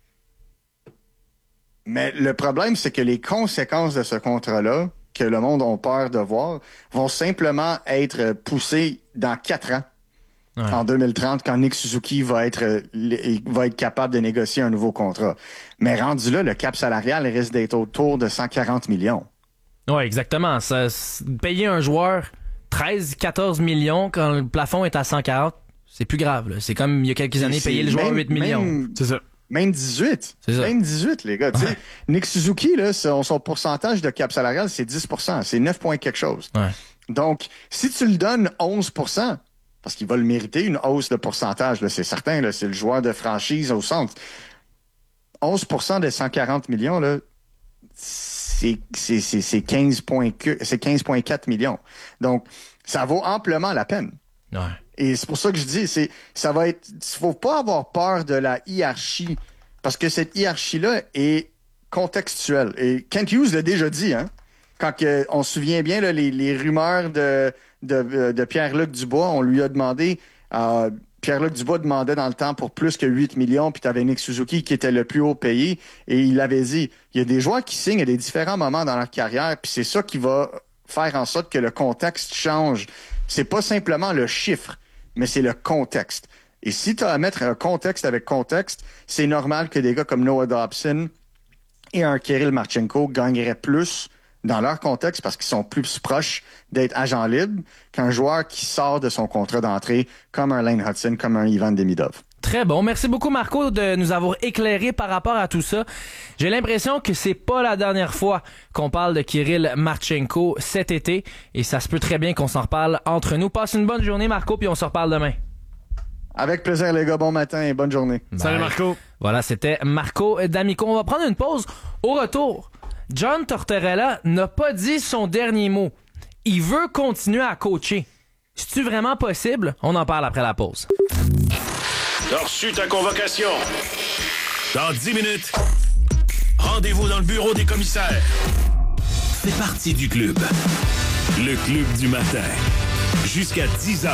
Mais le problème, c'est que les conséquences de ce contrat-là, que le monde a peur de voir, vont simplement être poussées dans 4 ans. Ouais. En 2030, quand Nick Suzuki va être capable de négocier un nouveau contrat. Mais rendu là, le cap salarial risque d'être autour de 140 millions. Oui, exactement. Payer un joueur 13-14 millions quand le plafond est à 140, c'est plus grave. Là. C'est comme il y a quelques années, payer le joueur 8 millions. C'est ça. Même 18. C'est ça. Même 18, les gars. Ouais. Nick Suzuki, là, son pourcentage de cap salarial, c'est 10%. C'est 9 points quelque chose. Ouais. Donc, si tu le donnes 11%, parce qu'il va le mériter, une hausse de pourcentage, là, c'est certain, là, c'est le joueur de franchise au centre. 11% de 140 millions, là, c'est 15,4 millions. Donc, ça vaut amplement la peine. Ouais. Et c'est pour ça que je dis, faut pas avoir peur de la hiérarchie, parce que cette hiérarchie-là est contextuelle. Et Kent Hughes l'a déjà dit, hein, quand on se souvient bien, là, les rumeurs de Pierre-Luc Dubois, on lui a demandé, Pierre-Luc Dubois demandait dans le temps pour plus que 8 millions, puis t'avais Nick Suzuki qui était le plus haut payé, et il avait dit, il y a des joueurs qui signent à des différents moments dans leur carrière, puis c'est ça qui va faire en sorte que le contexte change. C'est pas simplement le chiffre, mais c'est le contexte. Et si tu as à mettre un contexte avec contexte, c'est normal que des gars comme Noah Dobson et un Kirill Marchenko gagneraient plus dans leur contexte parce qu'ils sont plus proches d'être agents libres qu'un joueur qui sort de son contrat d'entrée comme un Lane Hudson, comme un Ivan Demidov. Très bon. Merci beaucoup, Marco, de nous avoir éclairé par rapport à tout ça. J'ai l'impression que c'est pas la dernière fois qu'on parle de Kirill Marchenko cet été et ça se peut très bien qu'on s'en reparle entre nous. Passe une bonne journée, Marco, puis on se reparle demain. Avec plaisir, les gars. Bon matin et bonne journée. Bye. Salut, Marco. Voilà, c'était Marco D'Amico. On va prendre une pause. Au retour, John Tortorella n'a pas dit son dernier mot. Il veut continuer à coacher. C'est-tu vraiment possible? On en parle après la pause. T'as reçu ta convocation. Dans 10 minutes, rendez-vous dans le bureau des commissaires. Fais partie du club. Le club du matin. Jusqu'à 10h.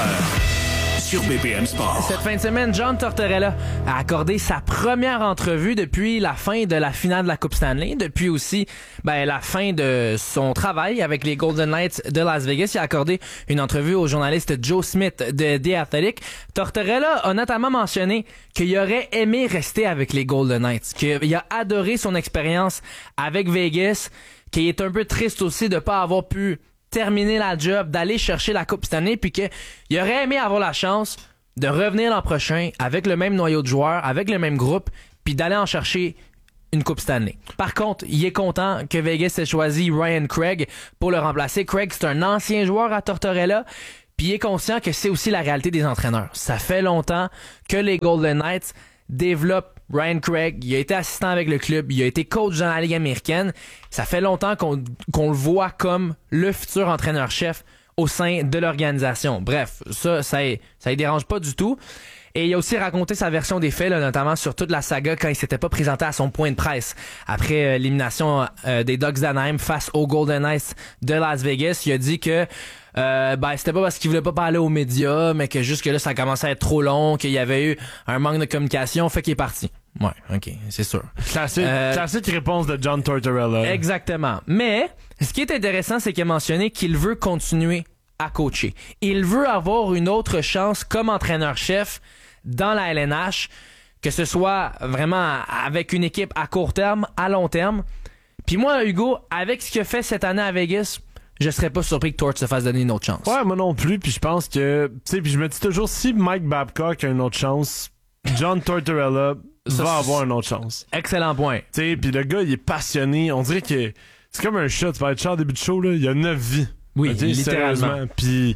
Sur BPM Sport. Cette fin de semaine, John Tortorella a accordé sa première entrevue depuis la fin de la finale de la Coupe Stanley, depuis aussi la fin de son travail avec les Golden Knights de Las Vegas. Il a accordé une entrevue au journaliste Joe Smith de The Athletic. Tortorella a notamment mentionné qu'il aurait aimé rester avec les Golden Knights, qu'il a adoré son expérience avec Vegas, qu'il est un peu triste aussi de ne pas avoir pu terminer la job, d'aller chercher la Coupe Stanley, puis qu'il aurait aimé avoir la chance de revenir l'an prochain avec le même noyau de joueurs, avec le même groupe, puis d'aller en chercher une Coupe Stanley. Par contre, il est content que Vegas ait choisi Ryan Craig pour le remplacer. Craig, c'est un ancien joueur à Tortorella, puis il est conscient que c'est aussi la réalité des entraîneurs. Ça fait longtemps que les Golden Knights développent Ryan Craig. Il a été assistant avec le club, il a été coach dans la Ligue américaine. Ça fait longtemps qu'on le voit comme le futur entraîneur-chef au sein de l'organisation. Bref, ça y dérange pas du tout. Et il a aussi raconté sa version des faits, là, notamment sur toute la saga quand il s'était pas présenté à son point de presse après l'élimination des Ducks d'Anaheim face aux Golden Knights de Las Vegas. Il a dit que c'était pas parce qu'il voulait pas parler aux médias, mais que jusque là ça commençait à être trop long, qu'il y avait eu un manque de communication, fait qu'il est parti. Ouais, ok, c'est sûr. Classique réponse de John Tortorella. Exactement. Mais ce qui est intéressant, c'est qu'il a mentionné qu'il veut continuer à coacher. Il veut avoir une autre chance comme entraîneur-chef dans la LNH, que ce soit vraiment avec une équipe à court terme, à long terme. Puis moi, Hugo, avec ce qu'il a fait cette année à Vegas, je serais pas surpris que Tort se fasse donner une autre chance. Ouais, moi non plus, puis je pense que... Tu sais, puis je me dis toujours, si Mike Babcock a une autre chance, John Tortorella va avoir une autre chance. Excellent point. Tu sais, puis le gars, il est passionné. On dirait que c'est comme un chat. Tu vas être chat au début de show, là. Il y a 9 vies. Oui, littéralement. Puis,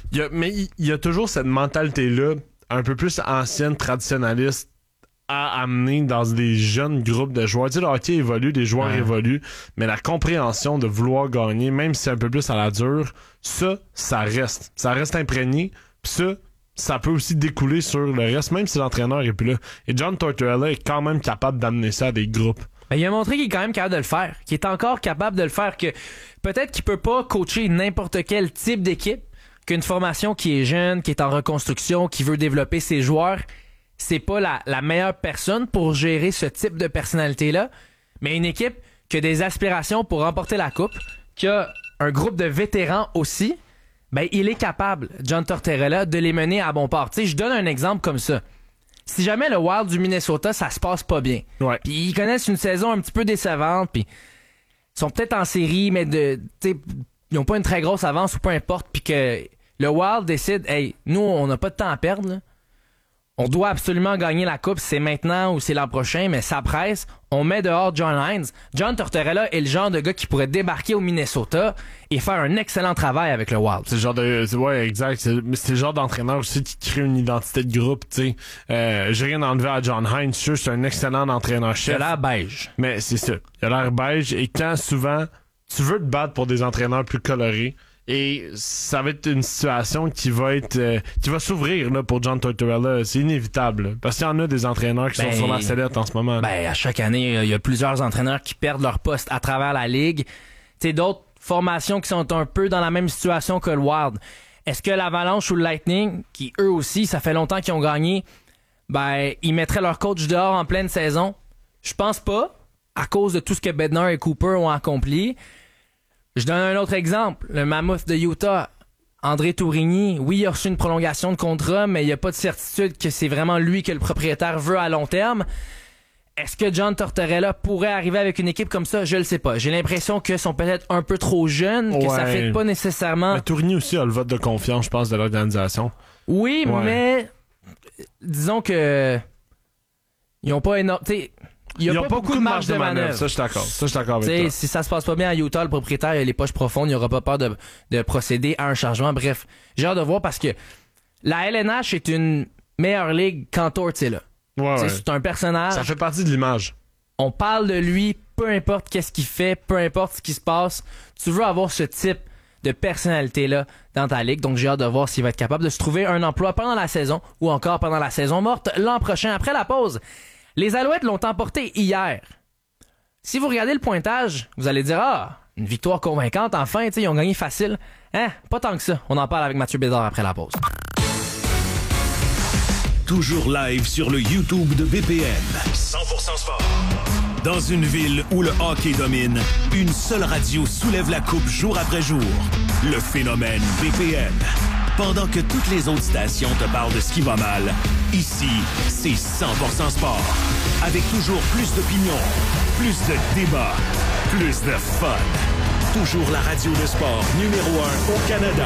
il y a toujours cette mentalité-là, un peu plus ancienne, traditionnaliste, à amener dans des jeunes groupes de joueurs. Tu sais, le hockey évolue, les joueurs évoluent, mais la compréhension de vouloir gagner, même si c'est un peu plus à la dure, ça reste. Ça reste imprégné, puis ça peut aussi découler sur le reste, même si l'entraîneur est plus là. Et John Tortorella est quand même capable d'amener ça à des groupes. Ben, il a montré qu'il est quand même capable de le faire, qu'il est encore capable de le faire, que peut-être qu'il peut pas coacher n'importe quel type d'équipe, qu'une formation qui est jeune, qui est en reconstruction, qui veut développer ses joueurs, c'est pas la meilleure personne pour gérer ce type de personnalité-là, mais une équipe qui a des aspirations pour remporter la coupe, qui a un groupe de vétérans aussi, ben il est capable, John Tortorella, de les mener à bon port. Tu sais, je donne un exemple comme ça. Si jamais le Wild du Minnesota, ça se passe pas bien, puis ils connaissent une saison un petit peu décevante, puis ils sont peut-être en série, mais ils n'ont pas une très grosse avance ou peu importe, puis que le Wild décide, hey, nous, on n'a pas de temps à perdre, là. On doit absolument gagner la coupe, c'est maintenant ou c'est l'an prochain, mais ça presse. On met dehors John Hines. John Tortorella est le genre de gars qui pourrait débarquer au Minnesota et faire un excellent travail avec le Wild. C'est le genre de... Ouais, exact. C'est le genre d'entraîneur aussi qui crée une identité de groupe, tu sais. J'ai rien enlevé à John Hines. Je suis sûr que c'est un excellent entraîneur-chef. Il a l'air beige. Mais c'est ça. Il a l'air beige. Et quand souvent, tu veux te battre pour des entraîneurs plus colorés, et ça va être une situation qui va s'ouvrir là, pour John Tortorella. C'est inévitable. Là, parce qu'il y en a des entraîneurs qui sont sur la sellette en ce moment. À chaque année, il y a plusieurs entraîneurs qui perdent leur poste à travers la ligue. Tu sais, d'autres formations qui sont un peu dans la même situation que le Wild. Est-ce que l'Avalanche ou le Lightning, qui eux aussi, ça fait longtemps qu'ils ont gagné, ils mettraient leur coach dehors en pleine saison? Je pense pas, à cause de tout ce que Bednar et Cooper ont accompli. Je donne un autre exemple. Le Mammoth de Utah, André Tourigny, oui, il a reçu une prolongation de contrat, mais il n'y a pas de certitude que c'est vraiment lui que le propriétaire veut à long terme. Est-ce que John Tortorella pourrait arriver avec une équipe comme ça? Je le sais pas. J'ai l'impression qu'ils sont peut-être un peu trop jeunes, que ça fait pas nécessairement... Mais Tourigny aussi a le vote de confiance, je pense, de l'organisation. Oui, mais disons que ils n'ont pas énorme... Il n'y a pas beaucoup de marge de manœuvre. Ça, je suis d'accord avec toi. Si ça se passe pas bien à Utah, le propriétaire il a les poches profondes, il n'aura pas peur de procéder à un changement. Bref, j'ai hâte de voir parce que la LNH est une meilleure ligue quand Tort est là. C'est un personnage. Ça fait partie de l'image. On parle de lui, peu importe qu'est-ce qu'il fait, peu importe ce qui se passe. Tu veux avoir ce type de personnalité-là dans ta ligue. Donc, j'ai hâte de voir s'il va être capable de se trouver un emploi pendant la saison ou encore pendant la saison morte l'an prochain après la pause. Les Alouettes l'ont emporté hier. Si vous regardez le pointage, vous allez dire « Ah, une victoire convaincante, enfin, ils ont gagné facile. » Pas tant que ça. On en parle avec Mathieu Bédard après la pause. Toujours live sur le YouTube de BPM. 100% sport. Dans une ville où le hockey domine, une seule radio soulève la coupe jour après jour. Le phénomène BPM. Pendant que toutes les autres stations te parlent de ce qui va mal, ici, c'est 100% sport. Avec toujours plus d'opinions, plus de débats, plus de fun. Toujours la radio de sport numéro 1 au Canada.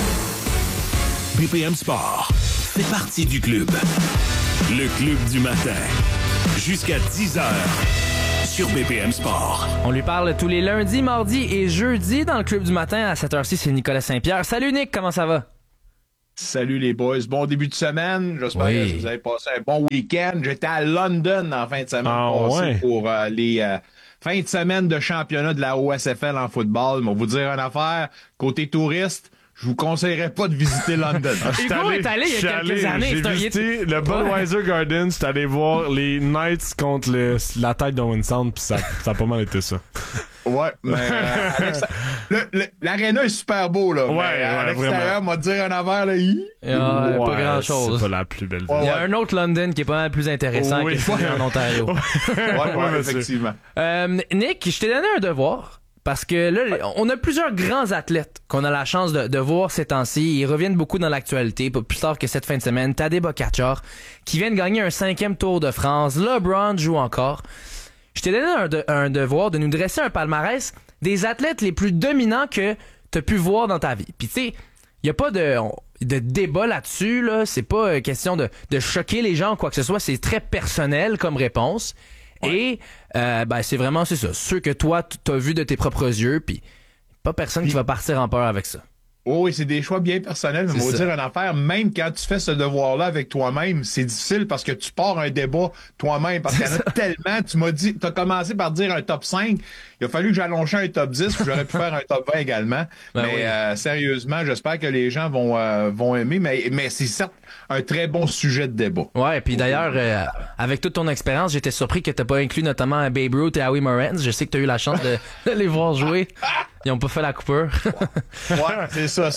BPM Sport fait partie du club. Le club du matin. Jusqu'à 10h. sur BPM Sport. On lui parle tous les lundis, mardis et jeudis dans le Club du matin. À cette heure-ci, c'est Nicolas Saint-Pierre. Salut Nick, comment ça va? Salut les boys, bon début de semaine. J'espère Oui. que vous avez passé un bon week-end. J'étais à London en fin de semaine pour les fins de semaine de championnat de la OSFL en football. Mais on va vous dire une affaire, côté touriste, je vous conseillerais pas de visiter London. Hugo est allé il y a quelques années. J'ai visité le Budweiser Garden, j'étais allé voir les Knights contre la tête d'Owen Sound, pis ça a pas mal été ça. Ouais, mais l'aréna est super beau, là. Ouais, mais à l'extérieur, m'a dire un affaire, là. Pas grand-chose. C'est pas la plus belle. Il y a un autre London qui est pas mal plus intéressant que celui en Ontario. ouais, effectivement. Nick, je t'ai donné un devoir. Parce que là, on a plusieurs grands athlètes qu'on a la chance de voir ces temps-ci. Ils reviennent beaucoup dans l'actualité. Pas plus tard que cette fin de semaine, Tadej Pogačar, qui vient de gagner un 5e Tour de France. LeBron joue encore. Je t'ai donné un devoir de nous dresser un palmarès des athlètes les plus dominants que tu as pu voir dans ta vie. Puis tu sais, il n'y a pas de débat là-dessus. Là. C'est pas question de choquer les gens ou quoi que ce soit. C'est très personnel comme réponse. Ouais. Et c'est vraiment ça. Ceux que toi, t'as vu de tes propres yeux, puis pas personne qui va partir en peur avec ça. Oh, oui, c'est des choix bien personnels, mais on va dire une affaire, même quand tu fais ce devoir-là avec toi-même, c'est difficile parce que tu pars un débat toi-même, parce qu'il y en a tellement, tu m'as dit, t'as commencé par dire un top 5, il a fallu que j'allonge un top 10, puis j'aurais pu faire un top 20 également, sérieusement, j'espère que les gens vont aimer, mais c'est certes un très bon sujet de débat. Ouais, puis d'ailleurs, avec toute ton expérience, j'étais surpris que t'as pas inclus notamment Babe Ruth et Howie Morans, je sais que t'as eu la chance de les voir jouer. Ils ont pas fait la coupure. Ouais, c'est ça,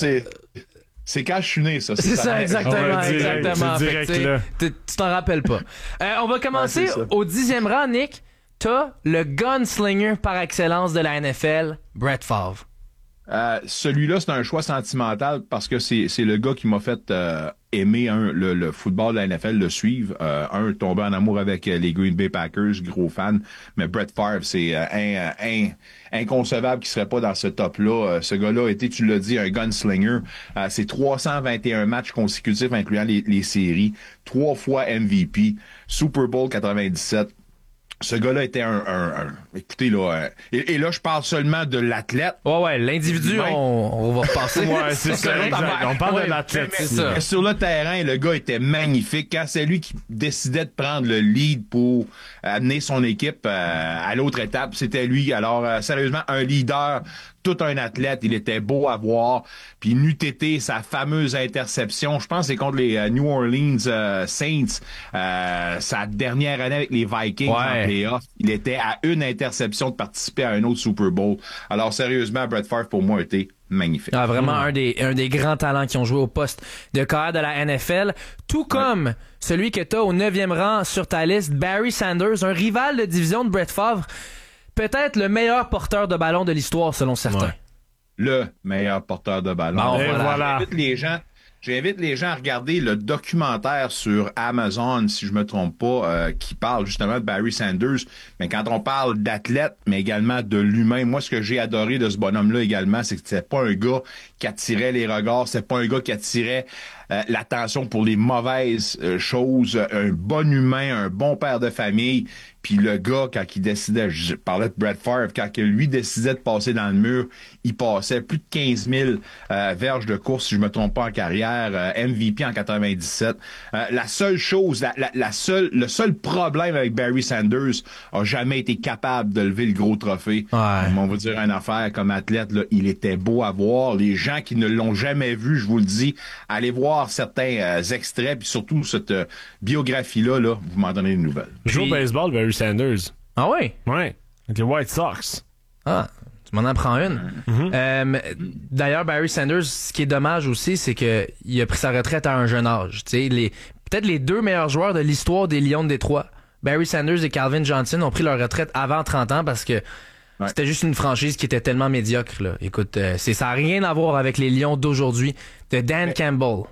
c'est quand je suis né, ça. C'est ça, exactement. C'est direct, là. Tu t'en rappelles pas. On va commencer au 10e rang, Nick. T'as le gunslinger par excellence de la NFL, Brett Favre. Celui-là, c'est un choix sentimental parce que c'est le gars qui m'a fait aimer le football de la NFL, le suivre. Tomber en amour avec les Green Bay Packers, gros fan. Mais Brett Favre, c'est inconcevable qu'il serait pas dans ce top-là. Ce gars-là a été, tu l'as dit, un gunslinger. C'est 321 matchs consécutifs, incluant les séries. 3 fois MVP. Super Bowl 97. Ce gars-là était écoutez, là, et là, je parle seulement de l'athlète. Ouais, l'individu, on va repasser. Ouais, c'est ça, exact. On parle de l'athlète. C'est ça. Sur le terrain, le gars était magnifique. Quand c'est lui qui décidait de prendre le lead pour amener son équipe à l'autre étape, c'était lui. Alors, sérieusement, un leader, tout un athlète, il était beau à voir. Puis n'eût été sa fameuse interception, je pense que c'est contre les New Orleans Saints, sa dernière année avec les Vikings en playoff. Il était à une interception de participer à un autre Super Bowl. Alors sérieusement, Brett Favre pour moi a été magnifique. Ah, vraiment un des grands talents qui ont joué au poste de carrière de la NFL. Tout comme celui que tu as au 9e rang sur ta liste, Barry Sanders, un rival de division de Brett Favre. Peut-être le meilleur porteur de ballon de l'histoire, selon certains. Ouais. Le meilleur porteur de ballon. Bon, voilà. J'invite les gens à regarder le documentaire sur Amazon, si je me trompe pas, qui parle justement de Barry Sanders. Mais quand on parle d'athlète, mais également de l'humain, moi, ce que j'ai adoré de ce bonhomme-là également, c'est que c'était pas un gars qui attirait les regards, c'était pas un gars qui attirait l'attention pour les mauvaises choses, un bon humain, un bon père de famille. Puis le gars, quand il décidait, je parlais de Brett Favre, quand lui décidait de passer dans le mur, il passait plus de 15 000 verges de course, si je me trompe pas, en carrière, MVP en 97. La seule chose, le seul problème avec Barry Sanders a jamais été capable de lever le gros trophée. Ouais. On va dire une affaire comme athlète, là, il était beau à voir. Les gens qui ne l'ont jamais vu, je vous le dis, allez voir certains extraits, puis surtout cette biographie-là, vous m'en donnez des nouvelles. Joue au baseball, Barry Sanders. Ah oui? Ouais. Avec les White Sox. Ah, tu m'en apprends une. D'ailleurs, Barry Sanders, ce qui est dommage aussi, c'est qu'il a pris sa retraite à un jeune âge. Tu sais, peut-être les 2 meilleurs joueurs de l'histoire des Lions de Détroit, Barry Sanders et Calvin Johnson, ont pris leur retraite avant 30 ans parce que c'était juste une franchise qui était tellement médiocre. Là. Écoute, ça n'a rien à voir avec les Lions d'aujourd'hui de Dan Campbell.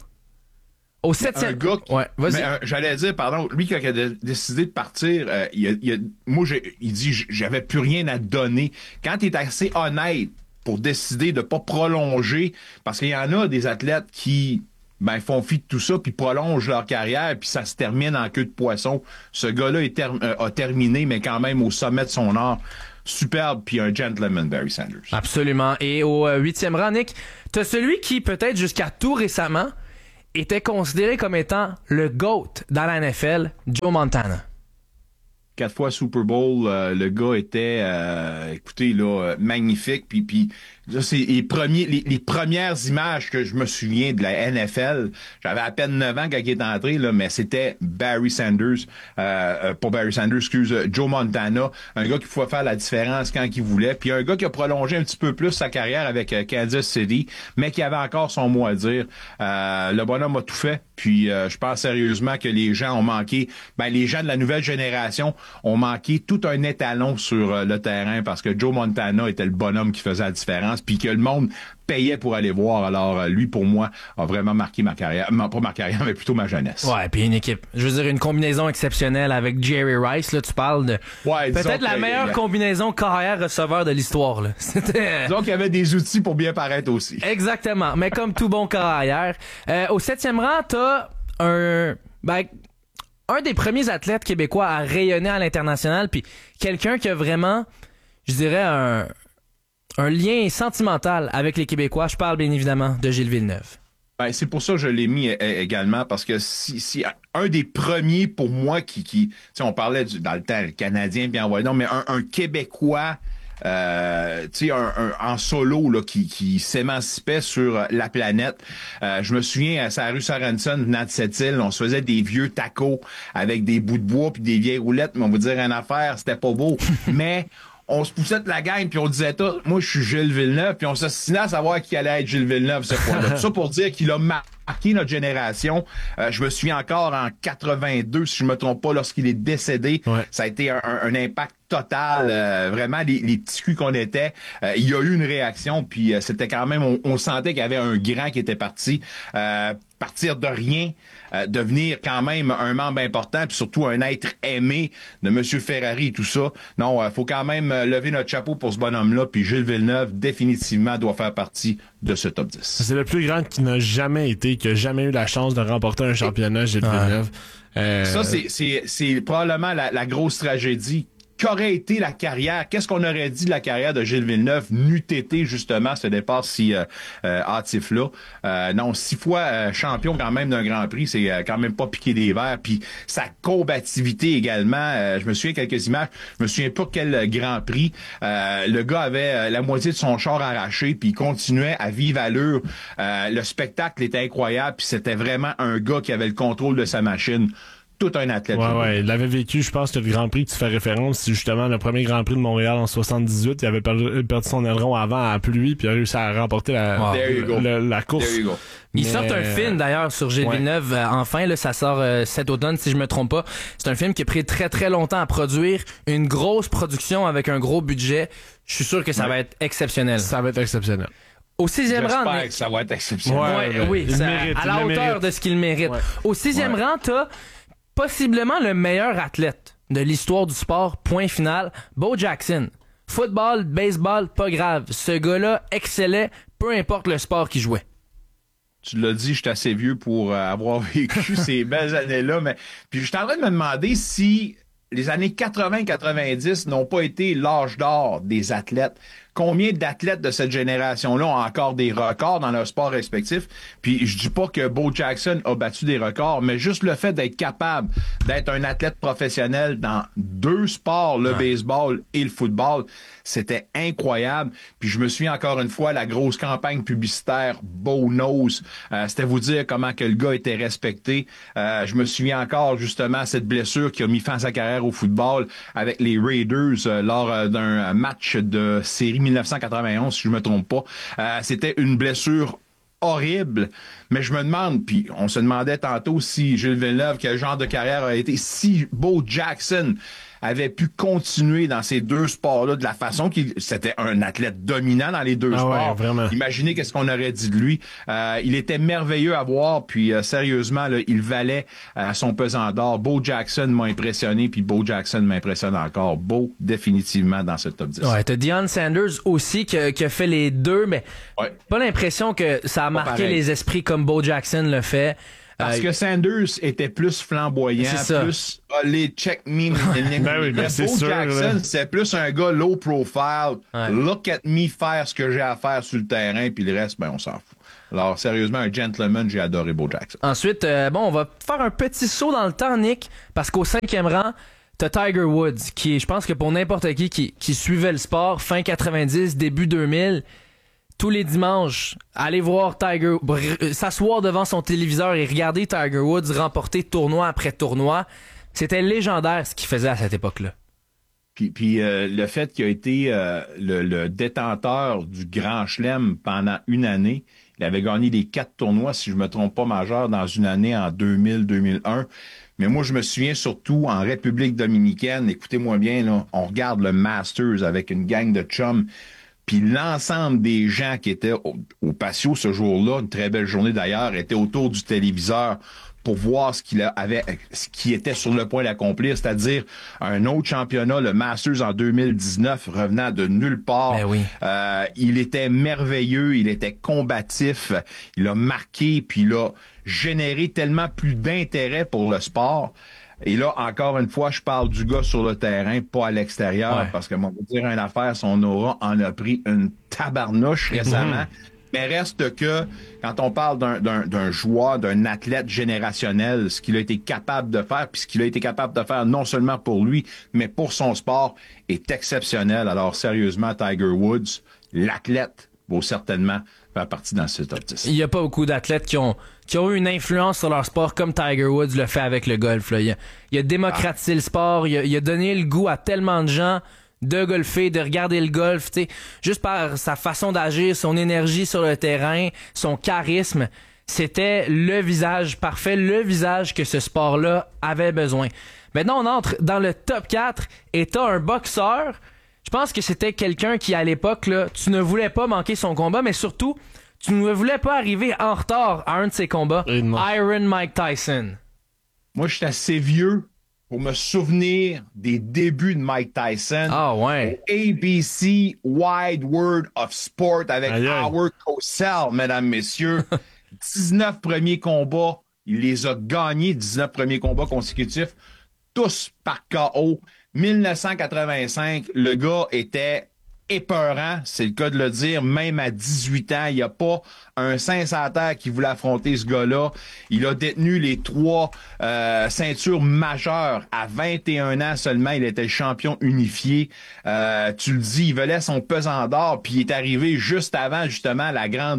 Au 7e... vas-y. J'allais dire, pardon, lui qui a décidé de partir, il dit j'avais plus rien à donner. Quand il est assez honnête pour décider de pas prolonger, parce qu'il y en a des athlètes qui ben font fi de tout ça, puis prolongent leur carrière, puis ça se termine en queue de poisson. Ce gars-là a terminé, mais quand même au sommet de son art. Superbe, puis un gentleman, Barry Sanders. Absolument. Et au 8e rang, Nick, t'as celui qui, peut-être jusqu'à tout récemment, était considéré comme étant le GOAT dans la NFL, Joe Montana. 4 fois Super Bowl, le gars était, écoutez, là, magnifique. Puis là, c'est les premières images que je me souviens de la NFL. J'avais à peine 9 ans quand il est entré, là, mais c'était Barry Sanders, pas Barry Sanders, Joe Montana, un gars qui pouvait faire la différence quand il voulait. Puis un gars qui a prolongé un petit peu plus sa carrière avec Kansas City, mais qui avait encore son mot à dire. Le bonhomme a tout fait. Puis je pense sérieusement que les gens ont manqué, les gens de la nouvelle génération ont manqué tout un étalon sur le terrain parce que Joe Montana était le bonhomme qui faisait la différence puis que le monde payait pour aller voir. Alors lui, pour moi, a vraiment marqué ma carrière. Pas ma carrière, mais plutôt ma jeunesse. Ouais, puis une équipe. Je veux dire, une combinaison exceptionnelle avec Jerry Rice. Là, tu parles de peut-être la meilleure combinaison carrière-receveur de l'histoire. Là. C'était... Donc, il y avait des outils pour bien paraître aussi. Exactement. Mais comme tout bon carrière. Au 7e rang, t'as un des premiers athlètes québécois à rayonner à l'international, puis quelqu'un qui a vraiment, je dirais, un lien sentimental avec les Québécois. Je parle bien évidemment de Gilles Villeneuve. Ben, c'est pour ça que je l'ai mis également, parce que si un des premiers pour moi qui on parlait dans le temps, le Canadien, bien non, mais un Québécois, en solo là, qui s'émancipait sur la planète. Je me souviens à sa rue Sorensen, venant de cette île, on se faisait des vieux tacos avec des bouts de bois puis des vieilles roulettes, mais on vous dire une affaire, c'était pas beau. Mais on se poussait de la gang puis on disait tout, moi je suis Gilles Villeneuve, puis on s'assinait à savoir qui allait être Gilles Villeneuve ce fois-là. Tout ça pour dire qu'il a marqué notre génération. Je me souviens encore en 82, si je me trompe pas, lorsqu'il est décédé. Ouais. Ça a été un impact total. Vraiment, les petits culs qu'on était, il y a eu une réaction, puis c'était quand même, on sentait qu'il y avait un grand qui était parti. Partir de rien, devenir quand même un membre important, puis surtout un être aimé de M. Ferrari et tout ça. Non, faut quand même lever notre chapeau pour ce bonhomme-là, puis Gilles Villeneuve, définitivement, doit faire partie de ce top 10. C'est le plus grand qui n'a jamais été, qui n'a jamais eu la chance de remporter un championnat, Gilles Villeneuve. Ça, c'est probablement la grosse tragédie. Qu'aurait été la carrière? Qu'est-ce qu'on aurait dit de la carrière de Gilles Villeneuve n'eût été justement ce départ si hâtif-là? Non, 6 fois champion quand même d'un Grand Prix, c'est quand même pas piqué des verres. Puis sa combativité également. Je me souviens quelques images. Je me souviens pas quel Grand Prix. Le gars avait la moitié de son char arraché, puis il continuait à vive allure. Le spectacle était incroyable, puis c'était vraiment un gars qui avait le contrôle de sa machine. Tout un athlète. Ouais, il avait vécu, je pense, que le Grand Prix que tu fais référence, c'est justement le premier Grand Prix de Montréal en 78. Il avait perdu son aileron avant à la pluie, puis il a réussi à remporter la course. Il sort un film d'ailleurs sur Gilles Villeneuve. Enfin, là, ça sort cet automne, si je me trompe pas. C'est un film qui a pris très très longtemps à produire, une grosse production avec un gros budget. Je suis sûr que ça va être exceptionnel. Ça va être exceptionnel. Au 6e rang, j'espère que ça va être exceptionnel. Oui, à la hauteur de ce qu'il mérite. Ouais. Au 6e rang, t'as possiblement le meilleur athlète de l'histoire du sport, point final, Bo Jackson. Football, baseball, pas grave. Ce gars-là excellait, peu importe le sport qu'il jouait. Tu l'as dit, je suis assez vieux pour avoir vécu ces belles années-là, mais puis je suis en train de me demander si les années 80-90 n'ont pas été l'âge d'or des athlètes. Combien d'athlètes de cette génération-là ont encore des records dans leur sport respectif? Puis je dis pas que Bo Jackson a battu des records, mais juste le fait d'être capable d'être un athlète professionnel dans 2 sports, le baseball et le football, c'était incroyable. Puis je me souviens encore une fois la grosse campagne publicitaire Bo Knows. C'était vous dire comment que le gars était respecté. Je me souviens encore justement cette blessure qui a mis fin à sa carrière au football avec les Raiders lors d'un match de série 1991, si je me trompe pas. C'était une blessure horrible, mais je me demande, puis on se demandait tantôt si Gilles Villeneuve, quel genre de carrière a été, si Bo Jackson avait pu continuer dans ces 2 sports-là de la façon qu'il... C'était un athlète dominant dans les 2 sports. Ouais, vraiment. Imaginez qu'est-ce qu'on aurait dit de lui. Il était merveilleux à voir, puis sérieusement, là, il valait son pesant d'or. Bo Jackson m'a impressionné, puis Bo Jackson m'impressionne encore. Bo, définitivement, dans ce top 10. Ouais, t'as Deion Sanders aussi qui a fait les 2, mais pas l'impression que ça a marqué les esprits comme comme Bo Jackson le fait. Parce que Sanders était plus flamboyant, plus allez, check me. Ben oui, ben c'est Bo sûr. Jackson, c'est plus un gars low profile. Ouais. Look at me faire ce que j'ai à faire sur le terrain, puis le reste, ben on s'en fout. Alors, sérieusement, un gentleman, j'ai adoré Bo Jackson. Ensuite, on va faire un petit saut dans le temps, Nick, parce qu'au 5e rang, t'as Tiger Woods, qui est, je pense que pour n'importe qui suivait le sport, fin 90, début 2000, tous les dimanches, aller voir s'asseoir devant son téléviseur et regarder Tiger Woods remporter tournoi après tournoi, c'était légendaire ce qu'il faisait à cette époque-là. Puis le fait qu'il a été le détenteur du Grand Chelem pendant une année, il avait gagné les 4 tournois, si je me trompe pas, majeurs dans une année en 2000-2001. Mais moi, je me souviens surtout en République dominicaine, écoutez-moi bien, là, on regarde le Masters avec une gang de chums. Puis l'ensemble des gens qui étaient au patio ce jour-là, une très belle journée d'ailleurs, étaient autour du téléviseur pour voir ce qui était sur le point d'accomplir, c'est-à-dire un autre championnat, le Masters en 2019, revenant de nulle part. Ben oui. Il était merveilleux, il était combatif, il a marqué, puis il a généré tellement plus d'intérêt pour le sport. Et là, encore une fois, je parle du gars sur le terrain, pas à l'extérieur, parce que, on va dire une affaire, son aura en a pris une tabarnouche récemment. Mais reste que, quand on parle d'un joueur, d'un athlète générationnel, ce qu'il a été capable de faire, puis ce qu'il a été capable de faire non seulement pour lui, mais pour son sport, est exceptionnel. Alors, sérieusement, Tiger Woods, l'athlète, vaut certainement faire partie dans ce top 10. Il n'y a pas beaucoup d'athlètes qui ont eu une influence sur leur sport comme Tiger Woods le fait avec le golf. Là. Il a démocratisé le sport, il a donné le goût à tellement de gens de golfer, de regarder le golf, tu sais, juste par sa façon d'agir, son énergie sur le terrain, son charisme. C'était le visage parfait, le visage que ce sport-là avait besoin. Maintenant, on entre dans le top 4 et t'as un boxeur. Je pense que c'était quelqu'un qui, à l'époque, là, tu ne voulais pas manquer son combat, mais surtout, tu ne voulais pas arriver en retard à un de ses combats. Iron Mike Tyson. Moi, je suis assez vieux pour me souvenir des débuts de Mike Tyson. Ah ouais. ABC Wide World of Sport avec Howard Cosell, mesdames, messieurs. 19 premiers combats. Il les a gagnés, 19 premiers combats consécutifs, tous par KO. 1985, le gars était épeurant, c'est le cas de le dire, même à 18 ans, il n'y a pas un sincère qui voulait affronter ce gars-là. Il a détenu les 3 ceintures majeures à 21 ans seulement. Il était champion unifié. Tu le dis, il volait son pesant d'or, puis il est arrivé juste avant, justement,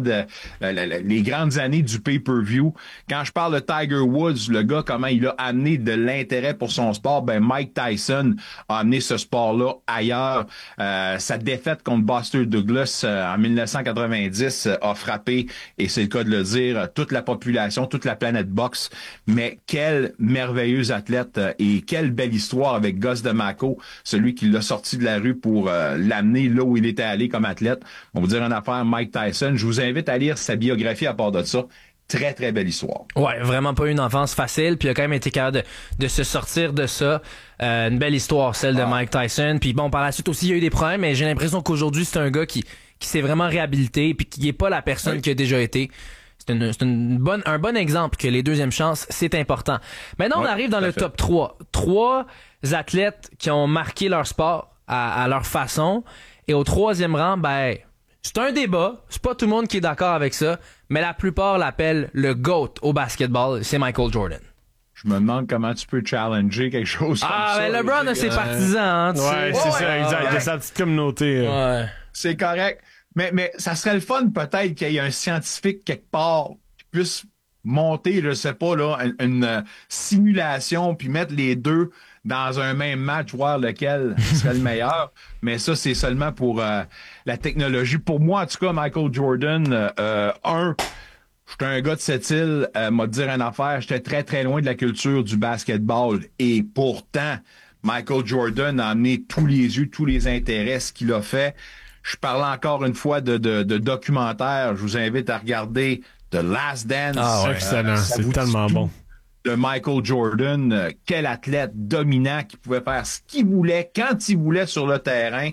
les grandes années du pay-per-view. Quand je parle de Tiger Woods, le gars, comment il a amené de l'intérêt pour son sport, ben Mike Tyson a amené ce sport-là ailleurs. Sa défaite contre Buster Douglas en 1990 a frappé, et c'est le cas de le dire, toute la population, toute la planète boxe. Mais quel merveilleux athlète et quelle belle histoire avec Gus DeMaco, celui qui l'a sorti de la rue pour l'amener là où il était allé comme athlète. On va vous dire une affaire, Mike Tyson. Je vous invite à lire sa biographie à part de ça. Très, très belle histoire. Ouais, vraiment pas une enfance facile, puis il a quand même été capable de se sortir de ça. Une belle histoire, celle de Mike Tyson. Puis bon, par la suite aussi, il y a eu des problèmes, mais j'ai l'impression qu'aujourd'hui, c'est un gars qui s'est vraiment réhabilité, puis qui est pas la personne qui a déjà été. C'est un bon exemple que les deuxièmes chances, c'est important. Maintenant, on arrive dans le top 3. 3 athlètes qui ont marqué leur sport à leur façon. Et au 3e rang, ben, c'est un débat. C'est pas tout le monde qui est d'accord avec ça, mais la plupart l'appellent le GOAT au basketball. C'est Michael Jordan. Je me demande comment tu peux challenger quelque chose comme ça. Ah, ben LeBron a ses partisans, hein, tu sais. C'est ça, exact. Il a sa petite communauté. Ouais. C'est correct. Mais ça serait le fun peut-être qu'il y ait un scientifique quelque part qui puisse monter, je sais pas, là, une simulation puis mettre les deux dans un même match, voir lequel serait le meilleur. Mais ça, c'est seulement pour la technologie. Pour moi, en tout cas, Michael Jordan, j'étais un gars de cette île, m'a dit une affaire, j'étais très, très loin de la culture du basketball. Et pourtant, Michael Jordan a amené tous les yeux, tous les intérêts, ce qu'il a fait. Je parlais encore une fois de documentaire. Je vous invite à regarder The Last Dance. Ah ouais, excellent. C'est tellement bon. De Michael Jordan, quel athlète dominant qui pouvait faire ce qu'il voulait, quand il voulait sur le terrain.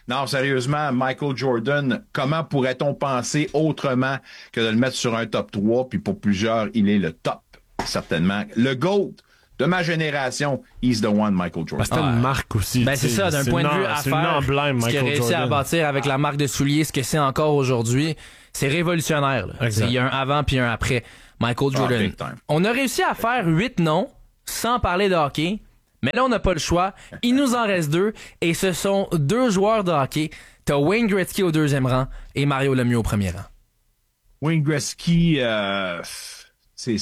Non, sérieusement, Michael Jordan, comment pourrait-on penser autrement que de le mettre sur un top 3? Puis pour plusieurs, il est le top, certainement. Le GOAT de ma génération, he's the one, Michael Jordan. C'était une marque aussi. Ben, c'est ça, d'un point de vue c'est affaires, un emblème, ce qu'il a Michael réussi Jordan. à bâtir avec la marque de souliers, ce que c'est encore aujourd'hui, c'est révolutionnaire. Là. Il y a un avant puis un après Michael Jordan. big time. On a réussi à faire 8 noms sans parler de hockey, mais là, on n'a pas le choix. Il nous en reste 2, et ce sont 2 joueurs de hockey. T'as Wayne Gretzky au 2e rang et Mario Lemieux au 1er rang. Wayne Gretzky, c'est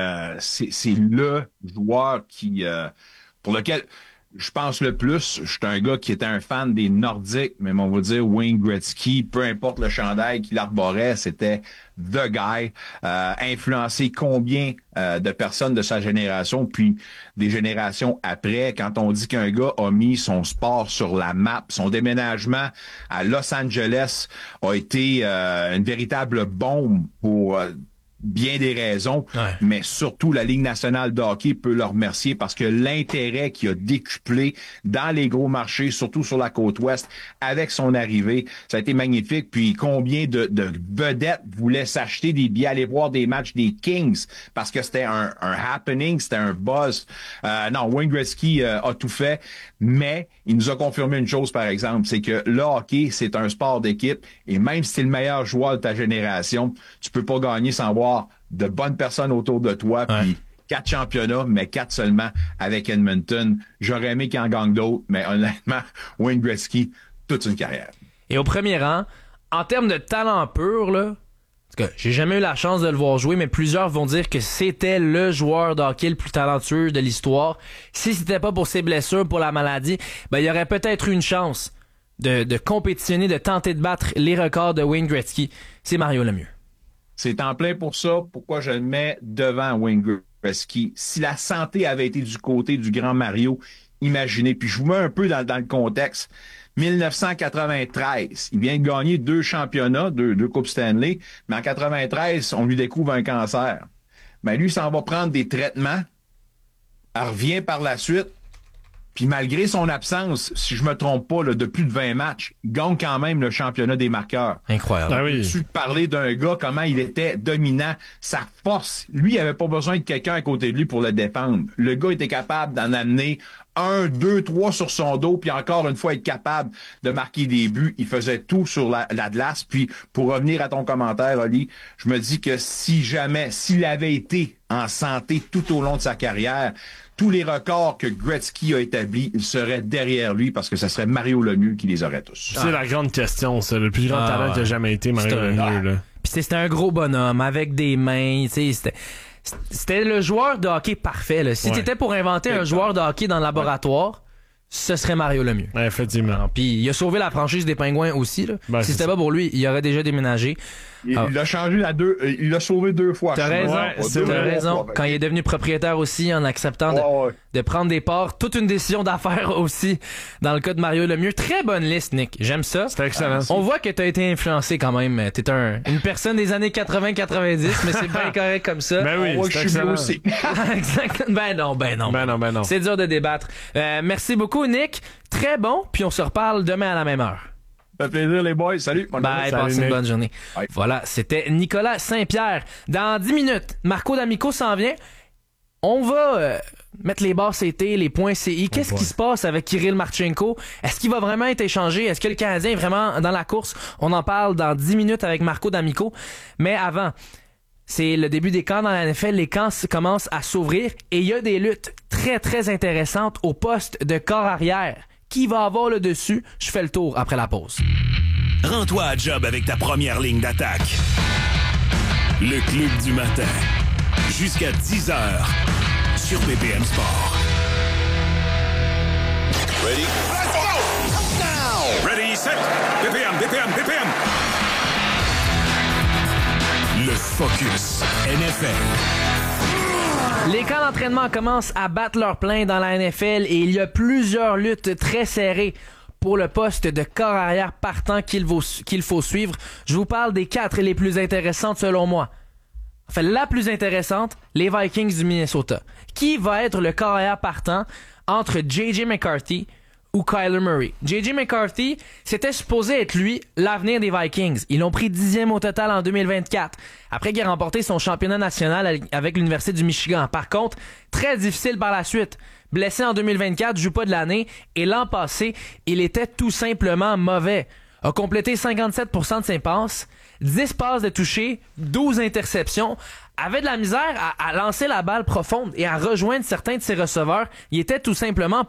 le joueur qui pour lequel je pense le plus. Je suis un gars qui était un fan des Nordiques, mais on va dire Wayne Gretzky, peu importe le chandail qu'il arborait, c'était the guy. Influencé combien de personnes de sa génération, puis des générations après, quand on dit qu'un gars a mis son sport sur la map, son déménagement à Los Angeles a été une véritable bombe pour bien des raisons, mais surtout la Ligue nationale de hockey peut le remercier parce que l'intérêt qui a décuplé dans les gros marchés, surtout sur la côte ouest, avec son arrivée, ça a été magnifique. Puis combien de vedettes voulaient s'acheter des billets, aller voir des matchs des Kings parce que c'était un happening, c'était un buzz. Non, Wayne Gretzky a tout fait, mais il nous a confirmé une chose, par exemple, c'est que le hockey, c'est un sport d'équipe et même si t'es le meilleur joueur de ta génération, tu peux pas gagner sans avoir de bonnes personnes autour de toi, puis 4 championnats, mais 4 seulement avec Edmonton. J'aurais aimé qu'il en gagne d'autres, mais honnêtement, Wayne Gretzky, toute une carrière. Et au 1er rang, en termes de talent pur, là, parce que j'ai jamais eu la chance de le voir jouer, mais plusieurs vont dire que c'était le joueur de hockey le plus talentueux de l'histoire. Si c'était pas pour ses blessures, pour la maladie, ben il y aurait peut-être eu une chance de compétitionner, de tenter de battre les records de Wayne Gretzky. C'est Mario Lemieux. C'est en plein pour ça, pourquoi je le mets devant Wayne Gretzky. Si la santé avait été du côté du grand Mario, imaginez. Puis je vous mets un peu dans le contexte. 1993, il vient de gagner 2 championnats, 2 Coupes Stanley, mais en 93, on lui découvre un cancer. Ben lui, il s'en va prendre des traitements, elle revient par la suite, puis malgré son absence, si je me trompe pas, là, de plus de 20 matchs, il gagne quand même le championnat des marqueurs. Incroyable. Ah oui. Tu parler d'un gars, comment il était dominant, sa force. Lui, il avait pas besoin de quelqu'un à côté de lui pour le défendre. Le gars était capable d'en amener 1, 2, 3 sur son dos, puis encore une fois être capable de marquer des buts. Il faisait tout sur la glace. Puis pour revenir à ton commentaire, Oli, je me dis que s'il avait été en santé tout au long de sa carrière, tous les records que Gretzky a établis, il serait derrière lui parce que ce serait Mario Lemieux qui les aurait tous. C'est la grande question, ça. Le plus grand talent qui a jamais été Mario Lemieux, là. Puis c'était un gros bonhomme avec des mains, tu sais, c'était le joueur de hockey parfait, là. Si t'étais pour inventer un joueur de hockey dans le laboratoire, ce serait Mario Lemieux. Ouais, effectivement. Puis il a sauvé la franchise des Pingouins aussi, là. Ben, si c'était pas pour lui, il aurait déjà déménagé. Il l'a changé il l'a sauvé 2 fois. T'as raison, t'as raison. Quand il est devenu propriétaire aussi, en acceptant de prendre des parts, toute une décision d'affaires aussi, dans le cas de Mario Lemieux. Très bonne liste, Nick. J'aime ça. C'était excellent. On voit que t'as été influencé quand même. T'es une personne des années 80-90, mais c'est bien correct comme ça. Ben oui, je suis excellent. aussi. Exactement. Ben non. C'est dur de débattre. Merci beaucoup, Nick. Très bon. Puis on se reparle demain à la même heure. Ça fait plaisir, les boys. Salut. Bye, passez une bonne journée. Bye. Voilà, c'était Nicolas Saint-Pierre. Dans 10 minutes, Marco D'Amico s'en vient. On va mettre les barres CT, les points CI. Qu'est-ce qui se passe avec Kirill Marchenko? Est-ce qu'il va vraiment être échangé? Est-ce que le Canadien est vraiment dans la course? On en parle dans 10 minutes avec Marco D'Amico. Mais avant, c'est le début des camps dans la NFL. Les camps commencent à s'ouvrir et il y a des luttes très, très intéressantes au poste de corps arrière. Qui va avoir le dessus? Je fais le tour après la pause. Rends-toi à job avec ta première ligne d'attaque. Le Club du matin. Jusqu'à 10h sur BPM Sport. Ready? Let's go! Now! Ready, set! BPM! Le Focus NFL. Les camps d'entraînement commencent à battre leur plein dans la NFL et il y a plusieurs luttes très serrées pour le poste de corps arrière partant qu'il faut suivre. Je vous parle des 4 les plus intéressantes selon moi. Enfin, la plus intéressante, les Vikings du Minnesota. Qui va être le corps arrière partant entre J.J. McCarthy, ou Kyler Murray. J.J. McCarthy, c'était supposé être lui, l'avenir des Vikings. Ils l'ont pris 10e au total en 2024, après qu'il ait remporté son championnat national avec l'Université du Michigan. Par contre, très difficile par la suite. Blessé en 2024, joue pas de l'année, et l'an passé, il était tout simplement mauvais. A complété 57% de ses passes, 10 passes de toucher, 12 interceptions, avait de la misère à lancer la balle profonde et à rejoindre certains de ses receveurs. Il était tout simplement